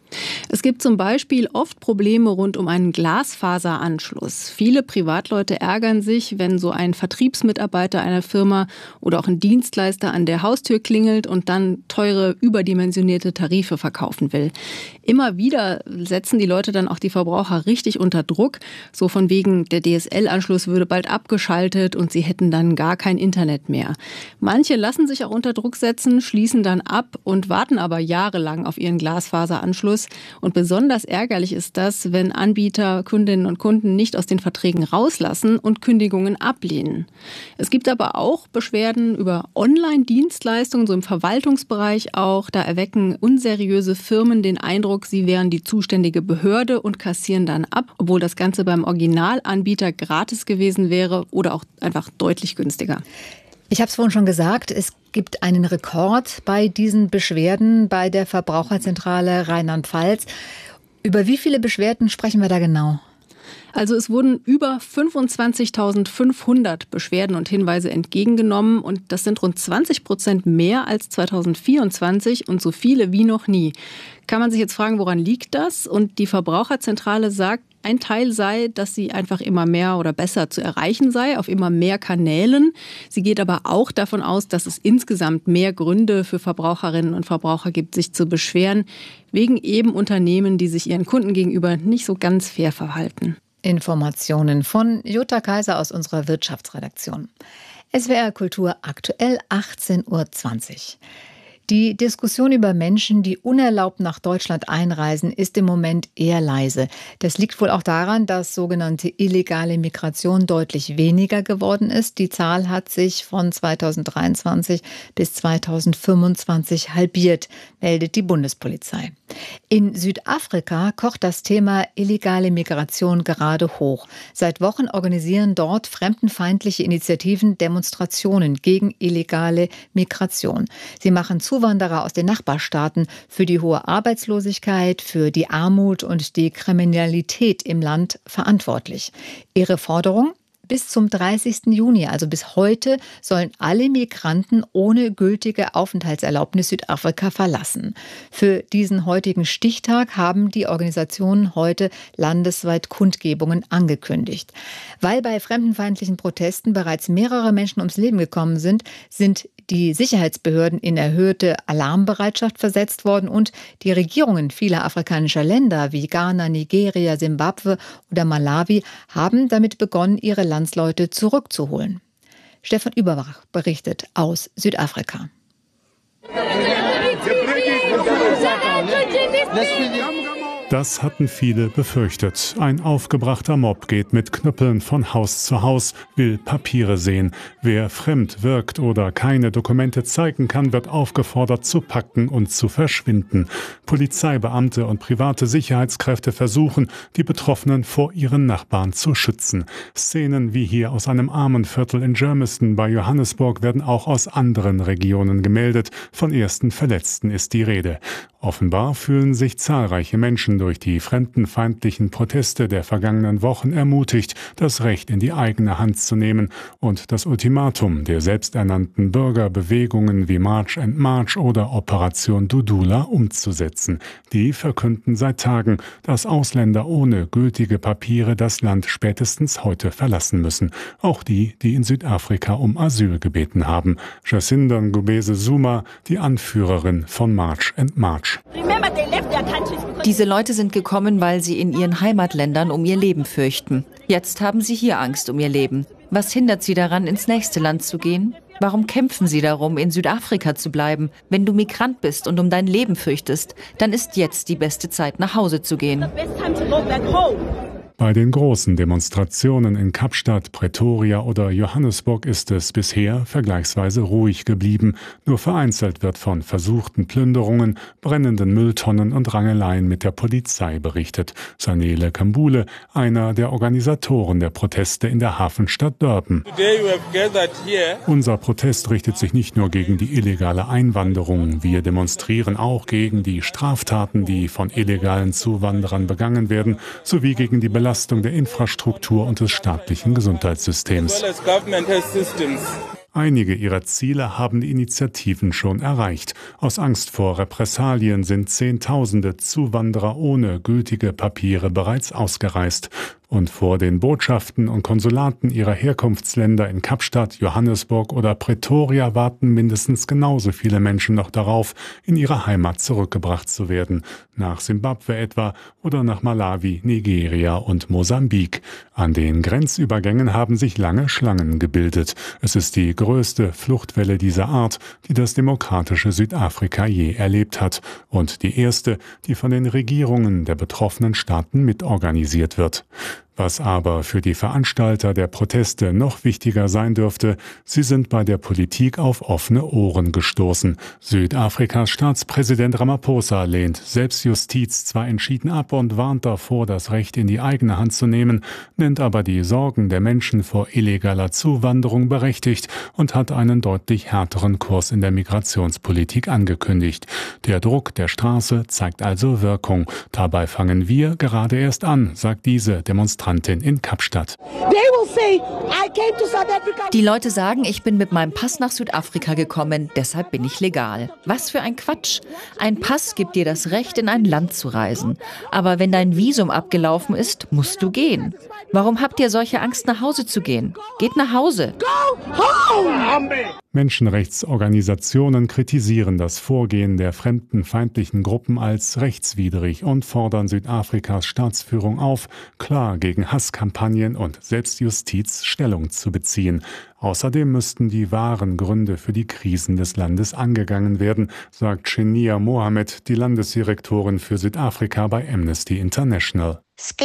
S13: Es gibt zum Beispiel oft Probleme rund um einen Glasfaseranschluss. Viele Privatleute ärgern sich, wenn so ein Vertriebsmitarbeiter einer Firma oder auch ein Dienstleister an der Haustür klingelt und dann teure, überdimensionierte Tarife verkaufen will. Immer wieder setzen die Leute dann auch die Verbraucher richtig unter Druck. So von wegen, der DSL-Anschluss würde bald abgeschaltet und sie hätten dann gar kein Internet mehr. Manche lassen sich auch unter Druck setzen, schließen dann ab und warten aber jahrelang auf ihren Glasfaseranschluss. Und besonders ärgerlich ist das, wenn Anbieter Kundinnen und Kunden nicht aus den Verträgen rauslassen und Kündigungen ablehnen. Es gibt aber auch Beschwerden über Online-Dienstleistungen, so im Verwaltungsbereich auch. Da erwecken unseriöse Firmen den Eindruck, sie wären die zuständige Behörde und kassieren dann ab, obwohl das Ganze beim Originalanbieter gratis gewesen wäre oder auch einfach deutlich günstiger.
S5: Ich habe es vorhin schon gesagt, es gibt einen Rekord bei diesen Beschwerden bei der Verbraucherzentrale Rheinland-Pfalz. Über wie viele Beschwerden sprechen wir da genau?
S13: Also es wurden über 25.500 Beschwerden und Hinweise entgegengenommen und das sind rund 20% mehr als 2024 und so viele wie noch nie. Kann man sich jetzt fragen, woran liegt das? Und die Verbraucherzentrale sagt, ein Teil sei, dass sie einfach immer mehr oder besser zu erreichen sei, auf immer mehr Kanälen. Sie geht aber auch davon aus, dass es insgesamt mehr Gründe für Verbraucherinnen und Verbraucher gibt, sich zu beschweren, wegen eben Unternehmen, die sich ihren Kunden gegenüber nicht so ganz fair verhalten.
S5: Informationen von Jutta Kaiser aus unserer Wirtschaftsredaktion. SWR Kultur aktuell 18:20 Uhr. Die Diskussion über Menschen, die unerlaubt nach Deutschland einreisen, ist im Moment eher leise. Das liegt wohl auch daran, dass sogenannte illegale Migration deutlich weniger geworden ist. Die Zahl hat sich von 2023 bis 2025 halbiert, meldet die Bundespolizei. In Südafrika kocht das Thema illegale Migration gerade hoch. Seit Wochen organisieren dort fremdenfeindliche Initiativen Demonstrationen gegen illegale Migration. Sie machen Zuwanderer aus den Nachbarstaaten für die hohe Arbeitslosigkeit, für die Armut und die Kriminalität im Land verantwortlich. Ihre Forderung? Bis zum 30. Juni, also bis heute, sollen alle Migranten ohne gültige Aufenthaltserlaubnis Südafrika verlassen. Für diesen heutigen Stichtag haben die Organisationen heute landesweit Kundgebungen angekündigt. Weil bei fremdenfeindlichen Protesten bereits mehrere Menschen ums Leben gekommen sind, sind die Sicherheitsbehörden in erhöhte Alarmbereitschaft versetzt worden und die Regierungen vieler afrikanischer Länder wie Ghana, Nigeria, Simbabwe oder Malawi haben damit begonnen, ihre Landsleute zurückzuholen. Stefan Überbach berichtet aus Südafrika.
S11: Das hatten viele befürchtet. Ein aufgebrachter Mob geht mit Knüppeln von Haus zu Haus, will Papiere sehen. Wer fremd wirkt oder keine Dokumente zeigen kann, wird aufgefordert zu packen und zu verschwinden. Polizeibeamte und private Sicherheitskräfte versuchen, die Betroffenen vor ihren Nachbarn zu schützen. Szenen wie hier aus einem Armenviertel in Germiston bei Johannesburg werden auch aus anderen Regionen gemeldet. Von ersten Verletzten ist die Rede. Offenbar fühlen sich zahlreiche Menschen durch die fremdenfeindlichen Proteste der vergangenen Wochen ermutigt, das Recht in die eigene Hand zu nehmen und das Ultimatum der selbsternannten Bürgerbewegungen wie March and March oder Operation Dudula umzusetzen. Die verkünden seit Tagen, dass Ausländer ohne gültige Papiere das Land spätestens heute verlassen müssen. Auch die, die in Südafrika um Asyl gebeten haben. Jacinda Ngubese Zuma, die Anführerin von March and March.
S14: Diese Leute sind gekommen, weil sie in ihren Heimatländern um ihr Leben fürchten. Jetzt haben sie hier Angst um ihr Leben. Was hindert sie daran, ins nächste Land zu gehen? Warum kämpfen sie darum, in Südafrika zu bleiben? Wenn du Migrant bist und um dein Leben fürchtest, dann ist jetzt die beste Zeit, nach Hause zu gehen.
S11: Bei den großen Demonstrationen in Kapstadt, Pretoria oder Johannesburg ist es bisher vergleichsweise ruhig geblieben. Nur vereinzelt wird von versuchten Plünderungen, brennenden Mülltonnen und Rangeleien mit der Polizei berichtet. Sanele Kambule, einer der Organisatoren der Proteste in der Hafenstadt Durban. Unser Protest richtet sich nicht nur gegen die illegale Einwanderung. Wir demonstrieren auch gegen die Straftaten, die von illegalen Zuwanderern begangen werden, sowie gegen die Belastung der Infrastruktur und des staatlichen Gesundheitssystems. Einige ihrer Ziele haben die Initiativen schon erreicht. Aus Angst vor Repressalien sind Zehntausende Zuwanderer ohne gültige Papiere bereits ausgereist. Und vor den Botschaften und Konsulaten ihrer Herkunftsländer in Kapstadt, Johannesburg oder Pretoria warten mindestens genauso viele Menschen noch darauf, in ihre Heimat zurückgebracht zu werden. Nach Simbabwe etwa oder nach Malawi, Nigeria und Mosambik. An den Grenzübergängen haben sich lange Schlangen gebildet. Es ist die größte Fluchtwelle dieser Art, die das demokratische Südafrika je erlebt hat. Und die erste, die von den Regierungen der betroffenen Staaten mitorganisiert wird. Was aber für die Veranstalter der Proteste noch wichtiger sein dürfte, sie sind bei der Politik auf offene Ohren gestoßen. Südafrikas Staatspräsident Ramaphosa lehnt Selbstjustiz zwar entschieden ab und warnt davor, das Recht in die eigene Hand zu nehmen, nennt aber die Sorgen der Menschen vor illegaler Zuwanderung berechtigt und hat einen deutlich härteren Kurs in der Migrationspolitik angekündigt. Der Druck der Straße zeigt also Wirkung. Dabei fangen wir gerade erst an, sagt diese Demonstrantin in Kapstadt.
S14: Die Leute sagen, ich bin mit meinem Pass nach Südafrika gekommen, deshalb bin ich legal. Was für ein Quatsch. Ein Pass gibt dir das Recht, in ein Land zu reisen. Aber wenn dein Visum abgelaufen ist, musst du gehen. Warum habt ihr solche Angst, nach Hause zu gehen? Geht nach Hause.
S11: Menschenrechtsorganisationen kritisieren das Vorgehen der fremdenfeindlichen Gruppen als rechtswidrig und fordern Südafrikas Staatsführung auf, klar gegen Hasskampagnen und Selbstjustiz Stellung zu beziehen. Außerdem müssten die wahren Gründe für die Krisen des Landes angegangen werden, sagt Shenia Mohammed, die Landesdirektorin für Südafrika bei Amnesty International.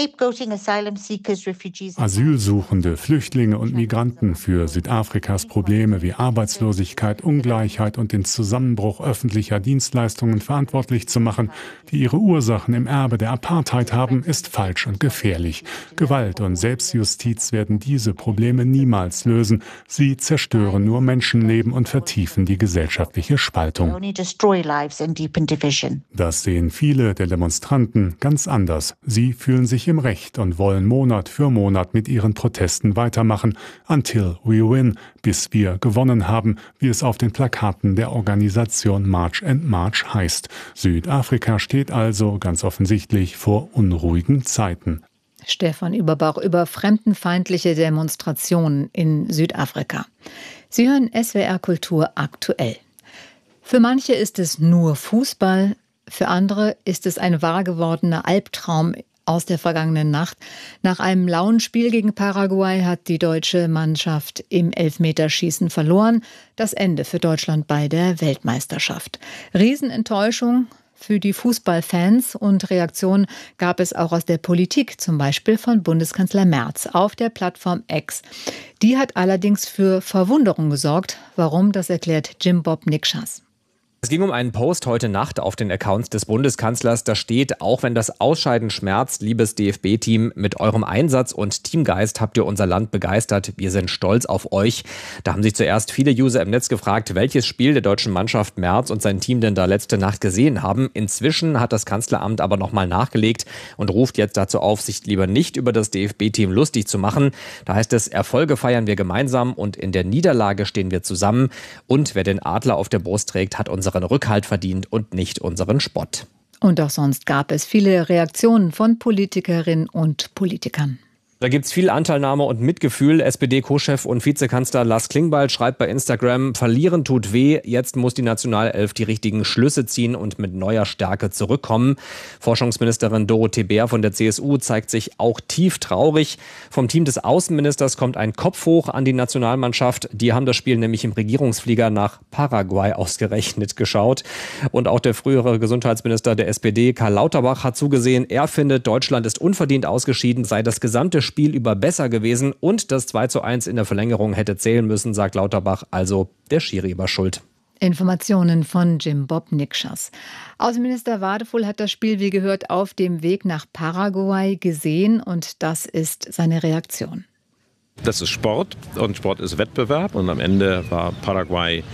S11: Asylsuchende, Flüchtlinge und Migranten für Südafrikas Probleme wie Arbeitslosigkeit, Ungleichheit und den Zusammenbruch öffentlicher Dienstleistungen verantwortlich zu machen, die ihre Ursachen im Erbe der Apartheid haben, ist falsch und gefährlich. Gewalt und Selbstjustiz werden diese Probleme niemals lösen. Sie zerstören nur Menschenleben und vertiefen die gesellschaftliche Spaltung. Das sehen viele der Demonstranten ganz anders. Sie fühlen sich im Recht und wollen Monat für Monat mit ihren Protesten weitermachen, until we win, bis wir gewonnen haben, wie es auf den Plakaten der Organisation March and March heißt. Südafrika steht also ganz offensichtlich vor unruhigen Zeiten.
S5: Stefan Überbauch über fremdenfeindliche Demonstrationen in Südafrika. Sie hören SWR Kultur aktuell. Für manche ist es nur Fußball, für andere ist es ein wahr gewordener Albtraum aus der vergangenen Nacht. Nach einem lauen Spiel gegen Paraguay hat die deutsche Mannschaft im Elfmeterschießen verloren. Das Ende für Deutschland bei der Weltmeisterschaft. Riesenenttäuschung für die Fußballfans und Reaktionen gab es auch aus der Politik, zum Beispiel von Bundeskanzler Merz auf der Plattform X. Die hat allerdings für Verwunderung gesorgt. Warum, das erklärt Jim Bob Nikschas.
S15: Es ging um einen Post heute Nacht auf den Accounts des Bundeskanzlers. Da steht, auch wenn das Ausscheiden schmerzt, liebes DFB-Team, mit eurem Einsatz und Teamgeist habt ihr unser Land begeistert. Wir sind stolz auf euch. Da haben sich zuerst viele User im Netz gefragt, welches Spiel der deutschen Mannschaft Merz und sein Team denn da letzte Nacht gesehen haben. Inzwischen hat das Kanzleramt aber nochmal nachgelegt und ruft jetzt dazu auf, sich lieber nicht über das DFB-Team lustig zu machen. Da heißt es, Erfolge feiern wir gemeinsam und in der Niederlage stehen wir zusammen. Und wer den Adler auf der Brust trägt, hat unseren Rückhalt verdient und nicht unseren Spott.
S5: Und auch sonst gab es viele Reaktionen von Politikerinnen und Politikern.
S15: Da gibt es viel Anteilnahme und Mitgefühl. SPD-Co-Chef und Vizekanzler Lars Klingbeil schreibt bei Instagram, verlieren tut weh, jetzt muss die Nationalelf die richtigen Schlüsse ziehen und mit neuer Stärke zurückkommen. Forschungsministerin Dorothee Bär von der CSU zeigt sich auch tief traurig. Vom Team des Außenministers kommt ein Kopf hoch an die Nationalmannschaft. Die haben das Spiel nämlich im Regierungsflieger nach Paraguay ausgerechnet geschaut. Und auch der frühere Gesundheitsminister der SPD, Karl Lauterbach, hat zugesehen, er findet, Deutschland ist unverdient ausgeschieden, sei das gesamte Spiel über besser gewesen und das 2:1 in der Verlängerung hätte zählen müssen, sagt Lauterbach. Also der Schiri war schuld.
S5: Informationen von Jim Bob Nikschas. Außenminister Wadefuhl hat das Spiel, wie gehört, auf dem Weg nach Paraguay gesehen und das ist seine Reaktion.
S16: Das ist Sport und Sport ist Wettbewerb und am Ende war Paraguay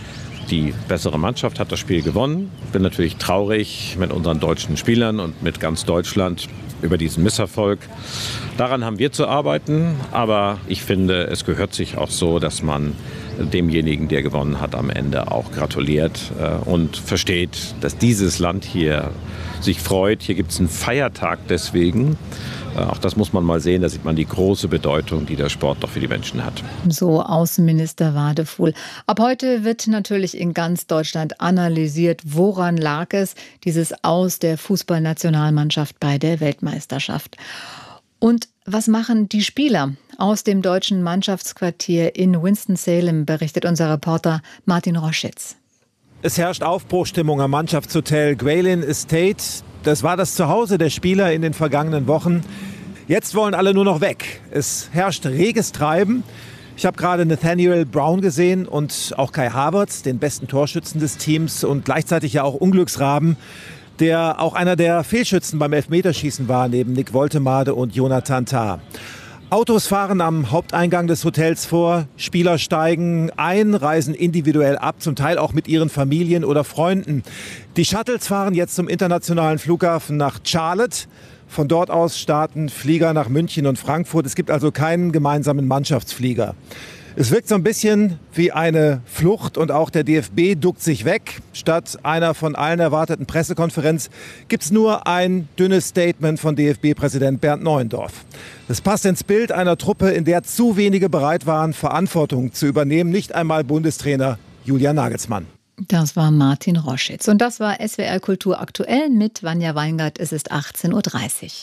S4: Die bessere Mannschaft hat das Spiel gewonnen. Ich bin natürlich traurig mit unseren deutschen Spielern und mit ganz Deutschland über diesen Misserfolg. Daran haben wir zu arbeiten, aber ich finde, es gehört sich auch so, dass man demjenigen, der gewonnen hat, am Ende auch gratuliert und versteht, dass dieses Land hier sich freut. Hier gibt es einen Feiertag deswegen. Auch das muss man mal sehen, da sieht man die große Bedeutung, die der Sport doch für die Menschen hat.
S5: So Außenminister Wadefuhl. Ab heute wird natürlich in ganz Deutschland analysiert, woran lag es, dieses Aus der Fußballnationalmannschaft bei der Weltmeisterschaft. Und was machen die Spieler? Aus dem deutschen Mannschaftsquartier in Winston-Salem berichtet unser Reporter Martin Roschitz.
S16: Es herrscht Aufbruchstimmung am Mannschaftshotel Gwaylin Estate. Das war das Zuhause der Spieler in den vergangenen Wochen. Jetzt wollen alle nur noch weg. Es herrscht reges Treiben. Ich habe gerade Nathaniel Brown gesehen und auch Kai Havertz, den besten Torschützen des Teams und gleichzeitig ja auch Unglücksraben, der auch einer der Fehlschützen beim Elfmeterschießen war, neben Nick Woltemade und Jonathan Tah. Autos fahren am Haupteingang des Hotels vor, Spieler steigen ein, reisen individuell ab, zum Teil auch mit ihren Familien oder Freunden. Die Shuttles fahren jetzt zum internationalen Flughafen nach Charlotte. Von dort aus starten Flieger nach München und Frankfurt. Es gibt also keinen gemeinsamen Mannschaftsflieger. Es wirkt so ein bisschen wie eine Flucht und auch der DFB duckt sich weg. Statt einer von allen erwarteten Pressekonferenz gibt es nur ein dünnes Statement von DFB-Präsident Bernd Neuendorf. Es passt ins Bild einer Truppe, in der zu wenige bereit waren, Verantwortung zu übernehmen. Nicht einmal Bundestrainer Julian Nagelsmann.
S5: Das war Martin Roschitz. Und das war SWR Kultur aktuell mit Vanja Weingart. Es ist 18:30 Uhr.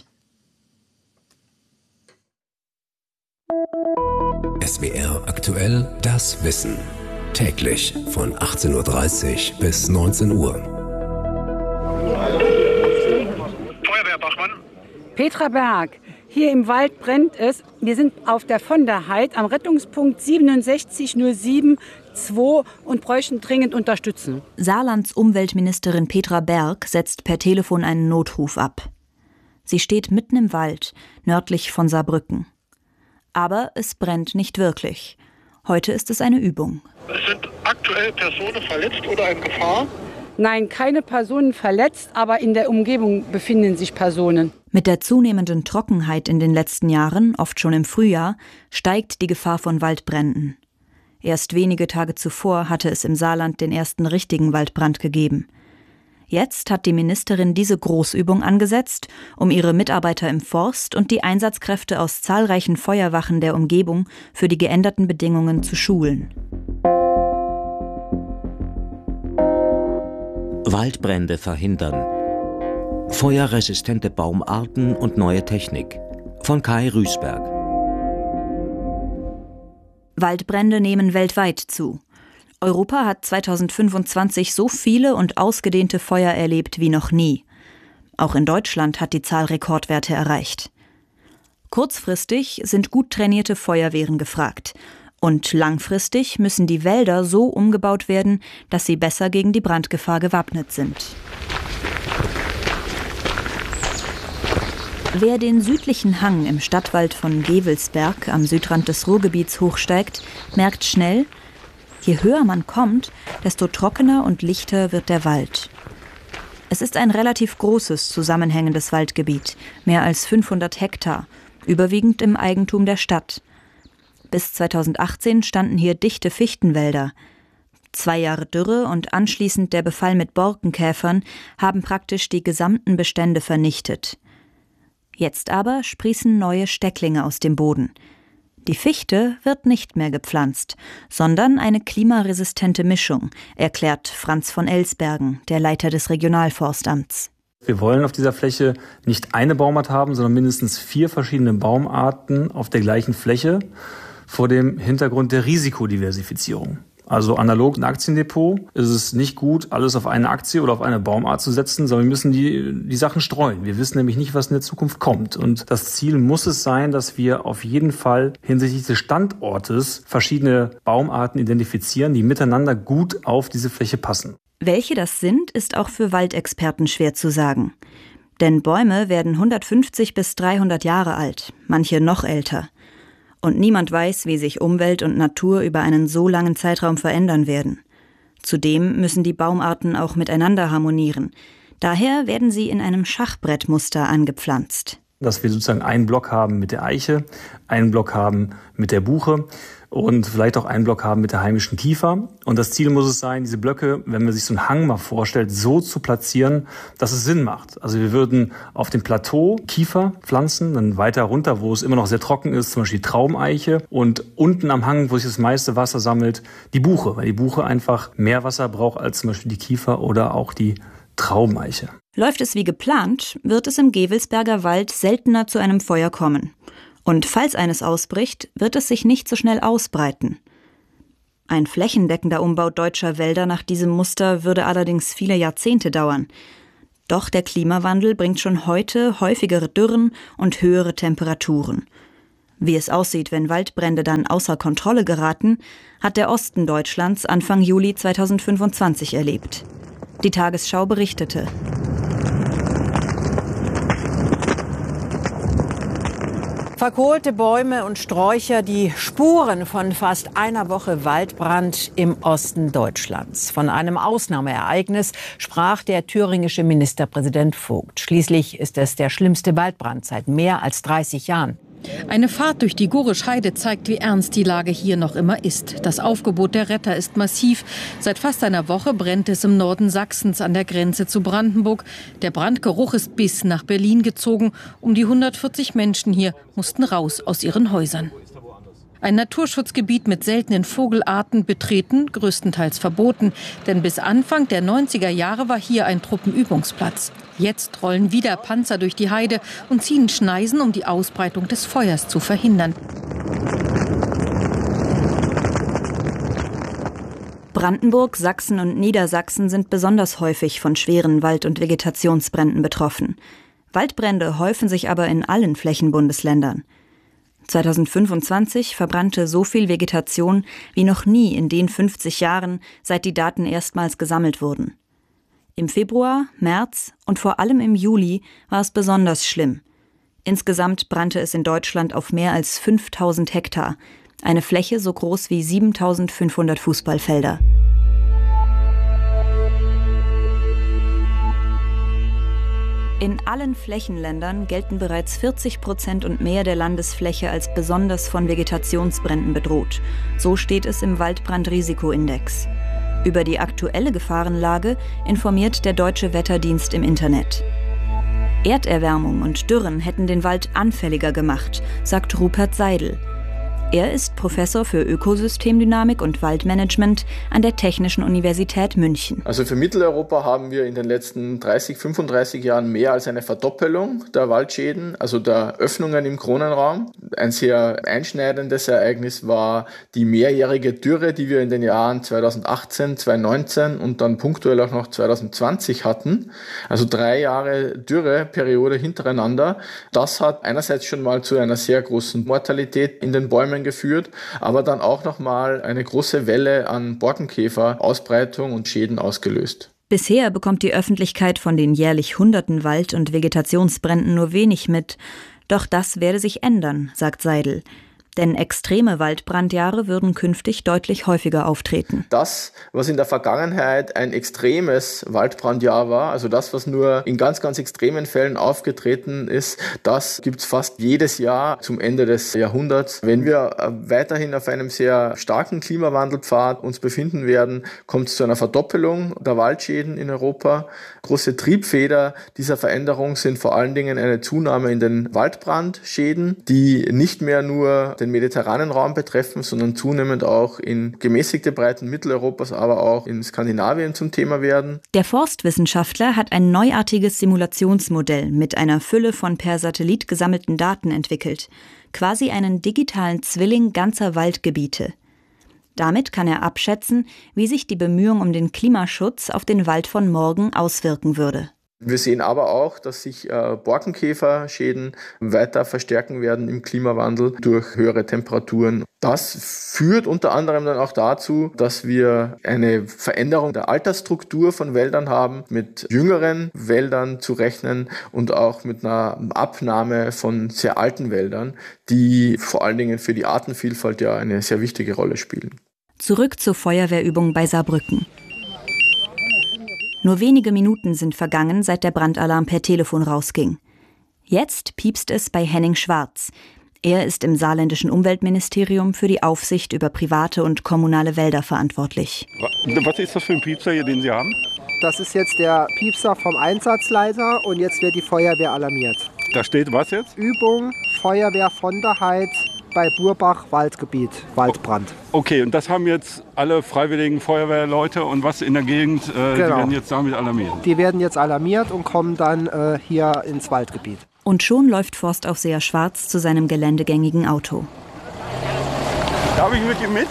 S17: SWR aktuell, das Wissen. Täglich von 18:30 Uhr bis 19 Uhr.
S18: Feuerwehr Bachmann.
S19: Petra Berg. Hier im Wald brennt es. Wir sind auf der von der Heid am Rettungspunkt 6707-2 und bräuchten dringend Unterstützung.
S20: Saarlands Umweltministerin Petra Berg setzt per Telefon einen Notruf ab. Sie steht mitten im Wald, nördlich von Saarbrücken. Aber es brennt nicht wirklich. Heute ist es eine Übung.
S18: Es sind aktuell Personen verletzt oder in Gefahr?
S19: Nein, keine Personen verletzt, aber in der Umgebung befinden sich Personen.
S20: Mit der zunehmenden Trockenheit in den letzten Jahren, oft schon im Frühjahr, steigt die Gefahr von Waldbränden. Erst wenige Tage zuvor hatte es im Saarland den ersten richtigen Waldbrand gegeben. Jetzt hat die Ministerin diese Großübung angesetzt, um ihre Mitarbeiter im Forst und die Einsatzkräfte aus zahlreichen Feuerwachen der Umgebung für die geänderten Bedingungen zu schulen.
S21: Waldbrände verhindern. Feuerresistente Baumarten und neue Technik. Von Kai Rüßberg.
S20: Waldbrände nehmen weltweit zu. Europa hat 2025 so viele und ausgedehnte Feuer erlebt wie noch nie. Auch in Deutschland hat die Zahl Rekordwerte erreicht. Kurzfristig sind gut trainierte Feuerwehren gefragt. Und langfristig müssen die Wälder so umgebaut werden, dass sie besser gegen die Brandgefahr gewappnet sind. Wer den südlichen Hang im Stadtwald von Gevelsberg am Südrand des Ruhrgebiets hochsteigt, merkt schnell, je höher man kommt, desto trockener und lichter wird der Wald. Es ist ein relativ großes, zusammenhängendes Waldgebiet, mehr als 500 Hektar, überwiegend im Eigentum der Stadt. Bis 2018 standen hier dichte Fichtenwälder. 2 Jahre Dürre und anschließend der Befall mit Borkenkäfern haben praktisch die gesamten Bestände vernichtet. Jetzt aber sprießen neue Stecklinge aus dem Boden. Die Fichte wird nicht mehr gepflanzt, sondern eine klimaresistente Mischung, erklärt Franz von Elsbergen, der Leiter des Regionalforstamts.
S28: Wir wollen auf dieser Fläche nicht eine Baumart haben, sondern mindestens 4 verschiedene Baumarten auf der gleichen Fläche vor dem Hintergrund der Risikodiversifizierung. Also analog ein Aktiendepot ist es nicht gut, alles auf eine Aktie oder auf eine Baumart zu setzen, sondern wir müssen die Sachen streuen. Wir wissen nämlich nicht, was in der Zukunft kommt. Und das Ziel muss es sein, dass wir auf jeden Fall hinsichtlich des Standortes verschiedene Baumarten identifizieren, die miteinander gut auf diese Fläche passen.
S20: Welche das sind, ist auch für Waldexperten schwer zu sagen. Denn Bäume werden 150 bis 300 Jahre alt, manche noch älter. Und niemand weiß, wie sich Umwelt und Natur über einen so langen Zeitraum verändern werden. Zudem müssen die Baumarten auch miteinander harmonieren. Daher werden sie in einem Schachbrettmuster angepflanzt.
S28: Dass wir sozusagen einen Block haben mit der Eiche, einen Block haben mit der Buche und vielleicht auch einen Block haben mit der heimischen Kiefer. Und das Ziel muss es sein, diese Blöcke, wenn man sich so einen Hang mal vorstellt, so zu platzieren, dass es Sinn macht. Also wir würden auf dem Plateau Kiefer pflanzen, dann weiter runter, wo es immer noch sehr trocken ist, zum Beispiel die Traumeiche. Und unten am Hang, wo sich das meiste Wasser sammelt, die Buche, weil die Buche einfach mehr Wasser braucht als zum Beispiel die Kiefer oder auch die Traumeiche.
S20: Läuft es wie geplant, wird es im Gevelsberger Wald seltener zu einem Feuer kommen. Und falls eines ausbricht, wird es sich nicht so schnell ausbreiten. Ein flächendeckender Umbau deutscher Wälder nach diesem Muster würde allerdings viele Jahrzehnte dauern. Doch der Klimawandel bringt schon heute häufigere Dürren und höhere Temperaturen. Wie es aussieht, wenn Waldbrände dann außer Kontrolle geraten, hat der Osten Deutschlands Anfang Juli 2025 erlebt. Die Tagesschau berichtete.
S1: Verkohlte Bäume und Sträucher, die Spuren von fast einer Woche Waldbrand im Osten Deutschlands. Von einem Ausnahmeereignis sprach der thüringische Ministerpräsident Vogt. Schließlich ist es der schlimmste Waldbrand seit mehr als 30 Jahren.
S3: Eine Fahrt durch die Gorisch-Heide zeigt, wie ernst die Lage hier noch immer ist. Das Aufgebot der Retter ist massiv. Seit fast einer Woche brennt es im Norden Sachsens an der Grenze zu Brandenburg. Der Brandgeruch ist bis nach Berlin gezogen. Um die 140 Menschen hier mussten raus aus ihren Häusern. Ein Naturschutzgebiet mit seltenen Vogelarten betreten, größtenteils verboten. Denn bis Anfang der 90er Jahre war hier ein Truppenübungsplatz. Jetzt rollen wieder Panzer durch die Heide und ziehen Schneisen, um die Ausbreitung des Feuers zu verhindern.
S20: Brandenburg, Sachsen und Niedersachsen sind besonders häufig von schweren Wald- und Vegetationsbränden betroffen. Waldbrände häufen sich aber in allen Flächenbundesländern. 2025 verbrannte so viel Vegetation wie noch nie in den 50 Jahren, seit die Daten erstmals gesammelt wurden. Im Februar, März und vor allem im Juli war es besonders schlimm. Insgesamt brannte es in Deutschland auf mehr als 5000 Hektar, eine Fläche so groß wie 7500 Fußballfelder. In allen Flächenländern gelten bereits 40% und mehr der Landesfläche als besonders von Vegetationsbränden bedroht. So steht es im Waldbrandrisikoindex. Über die aktuelle Gefahrenlage informiert der Deutsche Wetterdienst im Internet. Erderwärmung und Dürren hätten den Wald anfälliger gemacht, sagt Rupert Seidel. Er ist Professor für Ökosystemdynamik und Waldmanagement an der Technischen Universität München.
S7: Also für Mitteleuropa haben wir in den letzten 30, 35 Jahren mehr als eine Verdoppelung der Waldschäden, also der Öffnungen im Kronenraum. Ein sehr einschneidendes Ereignis war die mehrjährige Dürre, die wir in den Jahren 2018, 2019 und dann punktuell auch noch 2020 hatten. Also 3 Jahre Dürreperiode hintereinander. Das hat einerseits schon mal zu einer sehr großen Mortalität in den Bäumen geführt, aber dann auch nochmal eine große Welle an Borkenkäfer-Ausbreitung und Schäden ausgelöst.
S20: Bisher bekommt die Öffentlichkeit von den jährlich hunderten Wald- und Vegetationsbränden nur wenig mit. Doch das werde sich ändern, sagt Seidel. Denn extreme Waldbrandjahre würden künftig deutlich häufiger auftreten.
S7: Das, was in der Vergangenheit ein extremes Waldbrandjahr war, also das, was nur in ganz, ganz extremen Fällen aufgetreten ist, das gibt es fast jedes Jahr zum Ende des Jahrhunderts. Wenn wir weiterhin auf einem sehr starken Klimawandelpfad uns befinden werden, kommt es zu einer Verdoppelung der Waldschäden in Europa. Große Triebfeder dieser Veränderung sind vor allen Dingen eine Zunahme in den Waldbrandschäden, die nicht mehr nur den mediterranen Raum betreffen, sondern zunehmend auch in gemäßigte Breiten Mitteleuropas, aber auch in Skandinavien zum Thema werden.
S20: Der Forstwissenschaftler hat ein neuartiges Simulationsmodell mit einer Fülle von per Satellit gesammelten Daten entwickelt. Quasi einen digitalen Zwilling ganzer Waldgebiete. Damit kann er abschätzen, wie sich die Bemühung um den Klimaschutz auf den Wald von morgen auswirken würde.
S7: Wir sehen aber auch, dass sich Borkenkäferschäden weiter verstärken werden im Klimawandel durch höhere Temperaturen. Das führt unter anderem dann auch dazu, dass wir eine Veränderung der Altersstruktur von Wäldern haben, mit jüngeren Wäldern zu rechnen und auch mit einer Abnahme von sehr alten Wäldern, die vor allen Dingen für die Artenvielfalt ja eine sehr wichtige Rolle spielen.
S20: Zurück zur Feuerwehrübung bei Saarbrücken. Nur wenige Minuten sind vergangen, seit der Brandalarm per Telefon rausging. Jetzt piepst es bei Henning Schwarz. Er ist im saarländischen Umweltministerium für die Aufsicht über private und kommunale Wälder verantwortlich.
S2: Was ist das für ein Piepser hier, den Sie haben?
S8: Das ist jetzt der Piepser vom Einsatzleiter und jetzt wird die Feuerwehr alarmiert.
S2: Da steht was jetzt?
S8: Übung, Feuerwehr von der Heid bei Burbach, Waldgebiet, Waldbrand.
S2: Okay, und das haben jetzt alle freiwilligen Feuerwehrleute und was in der Gegend, die werden jetzt damit alarmiert?
S8: Die werden jetzt alarmiert und kommen dann hier ins Waldgebiet.
S20: Und schon läuft Forstaufseher Schwarz zu seinem geländegängigen Auto.
S2: Darf ich mit ihm mit?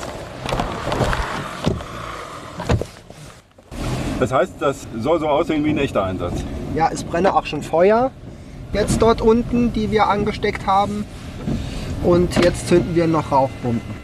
S2: Das heißt, das soll so aussehen wie ein echter Einsatz?
S8: Ja, es brenne auch schon Feuer jetzt dort unten, die wir angesteckt haben. Und jetzt zünden wir noch Rauchbomben.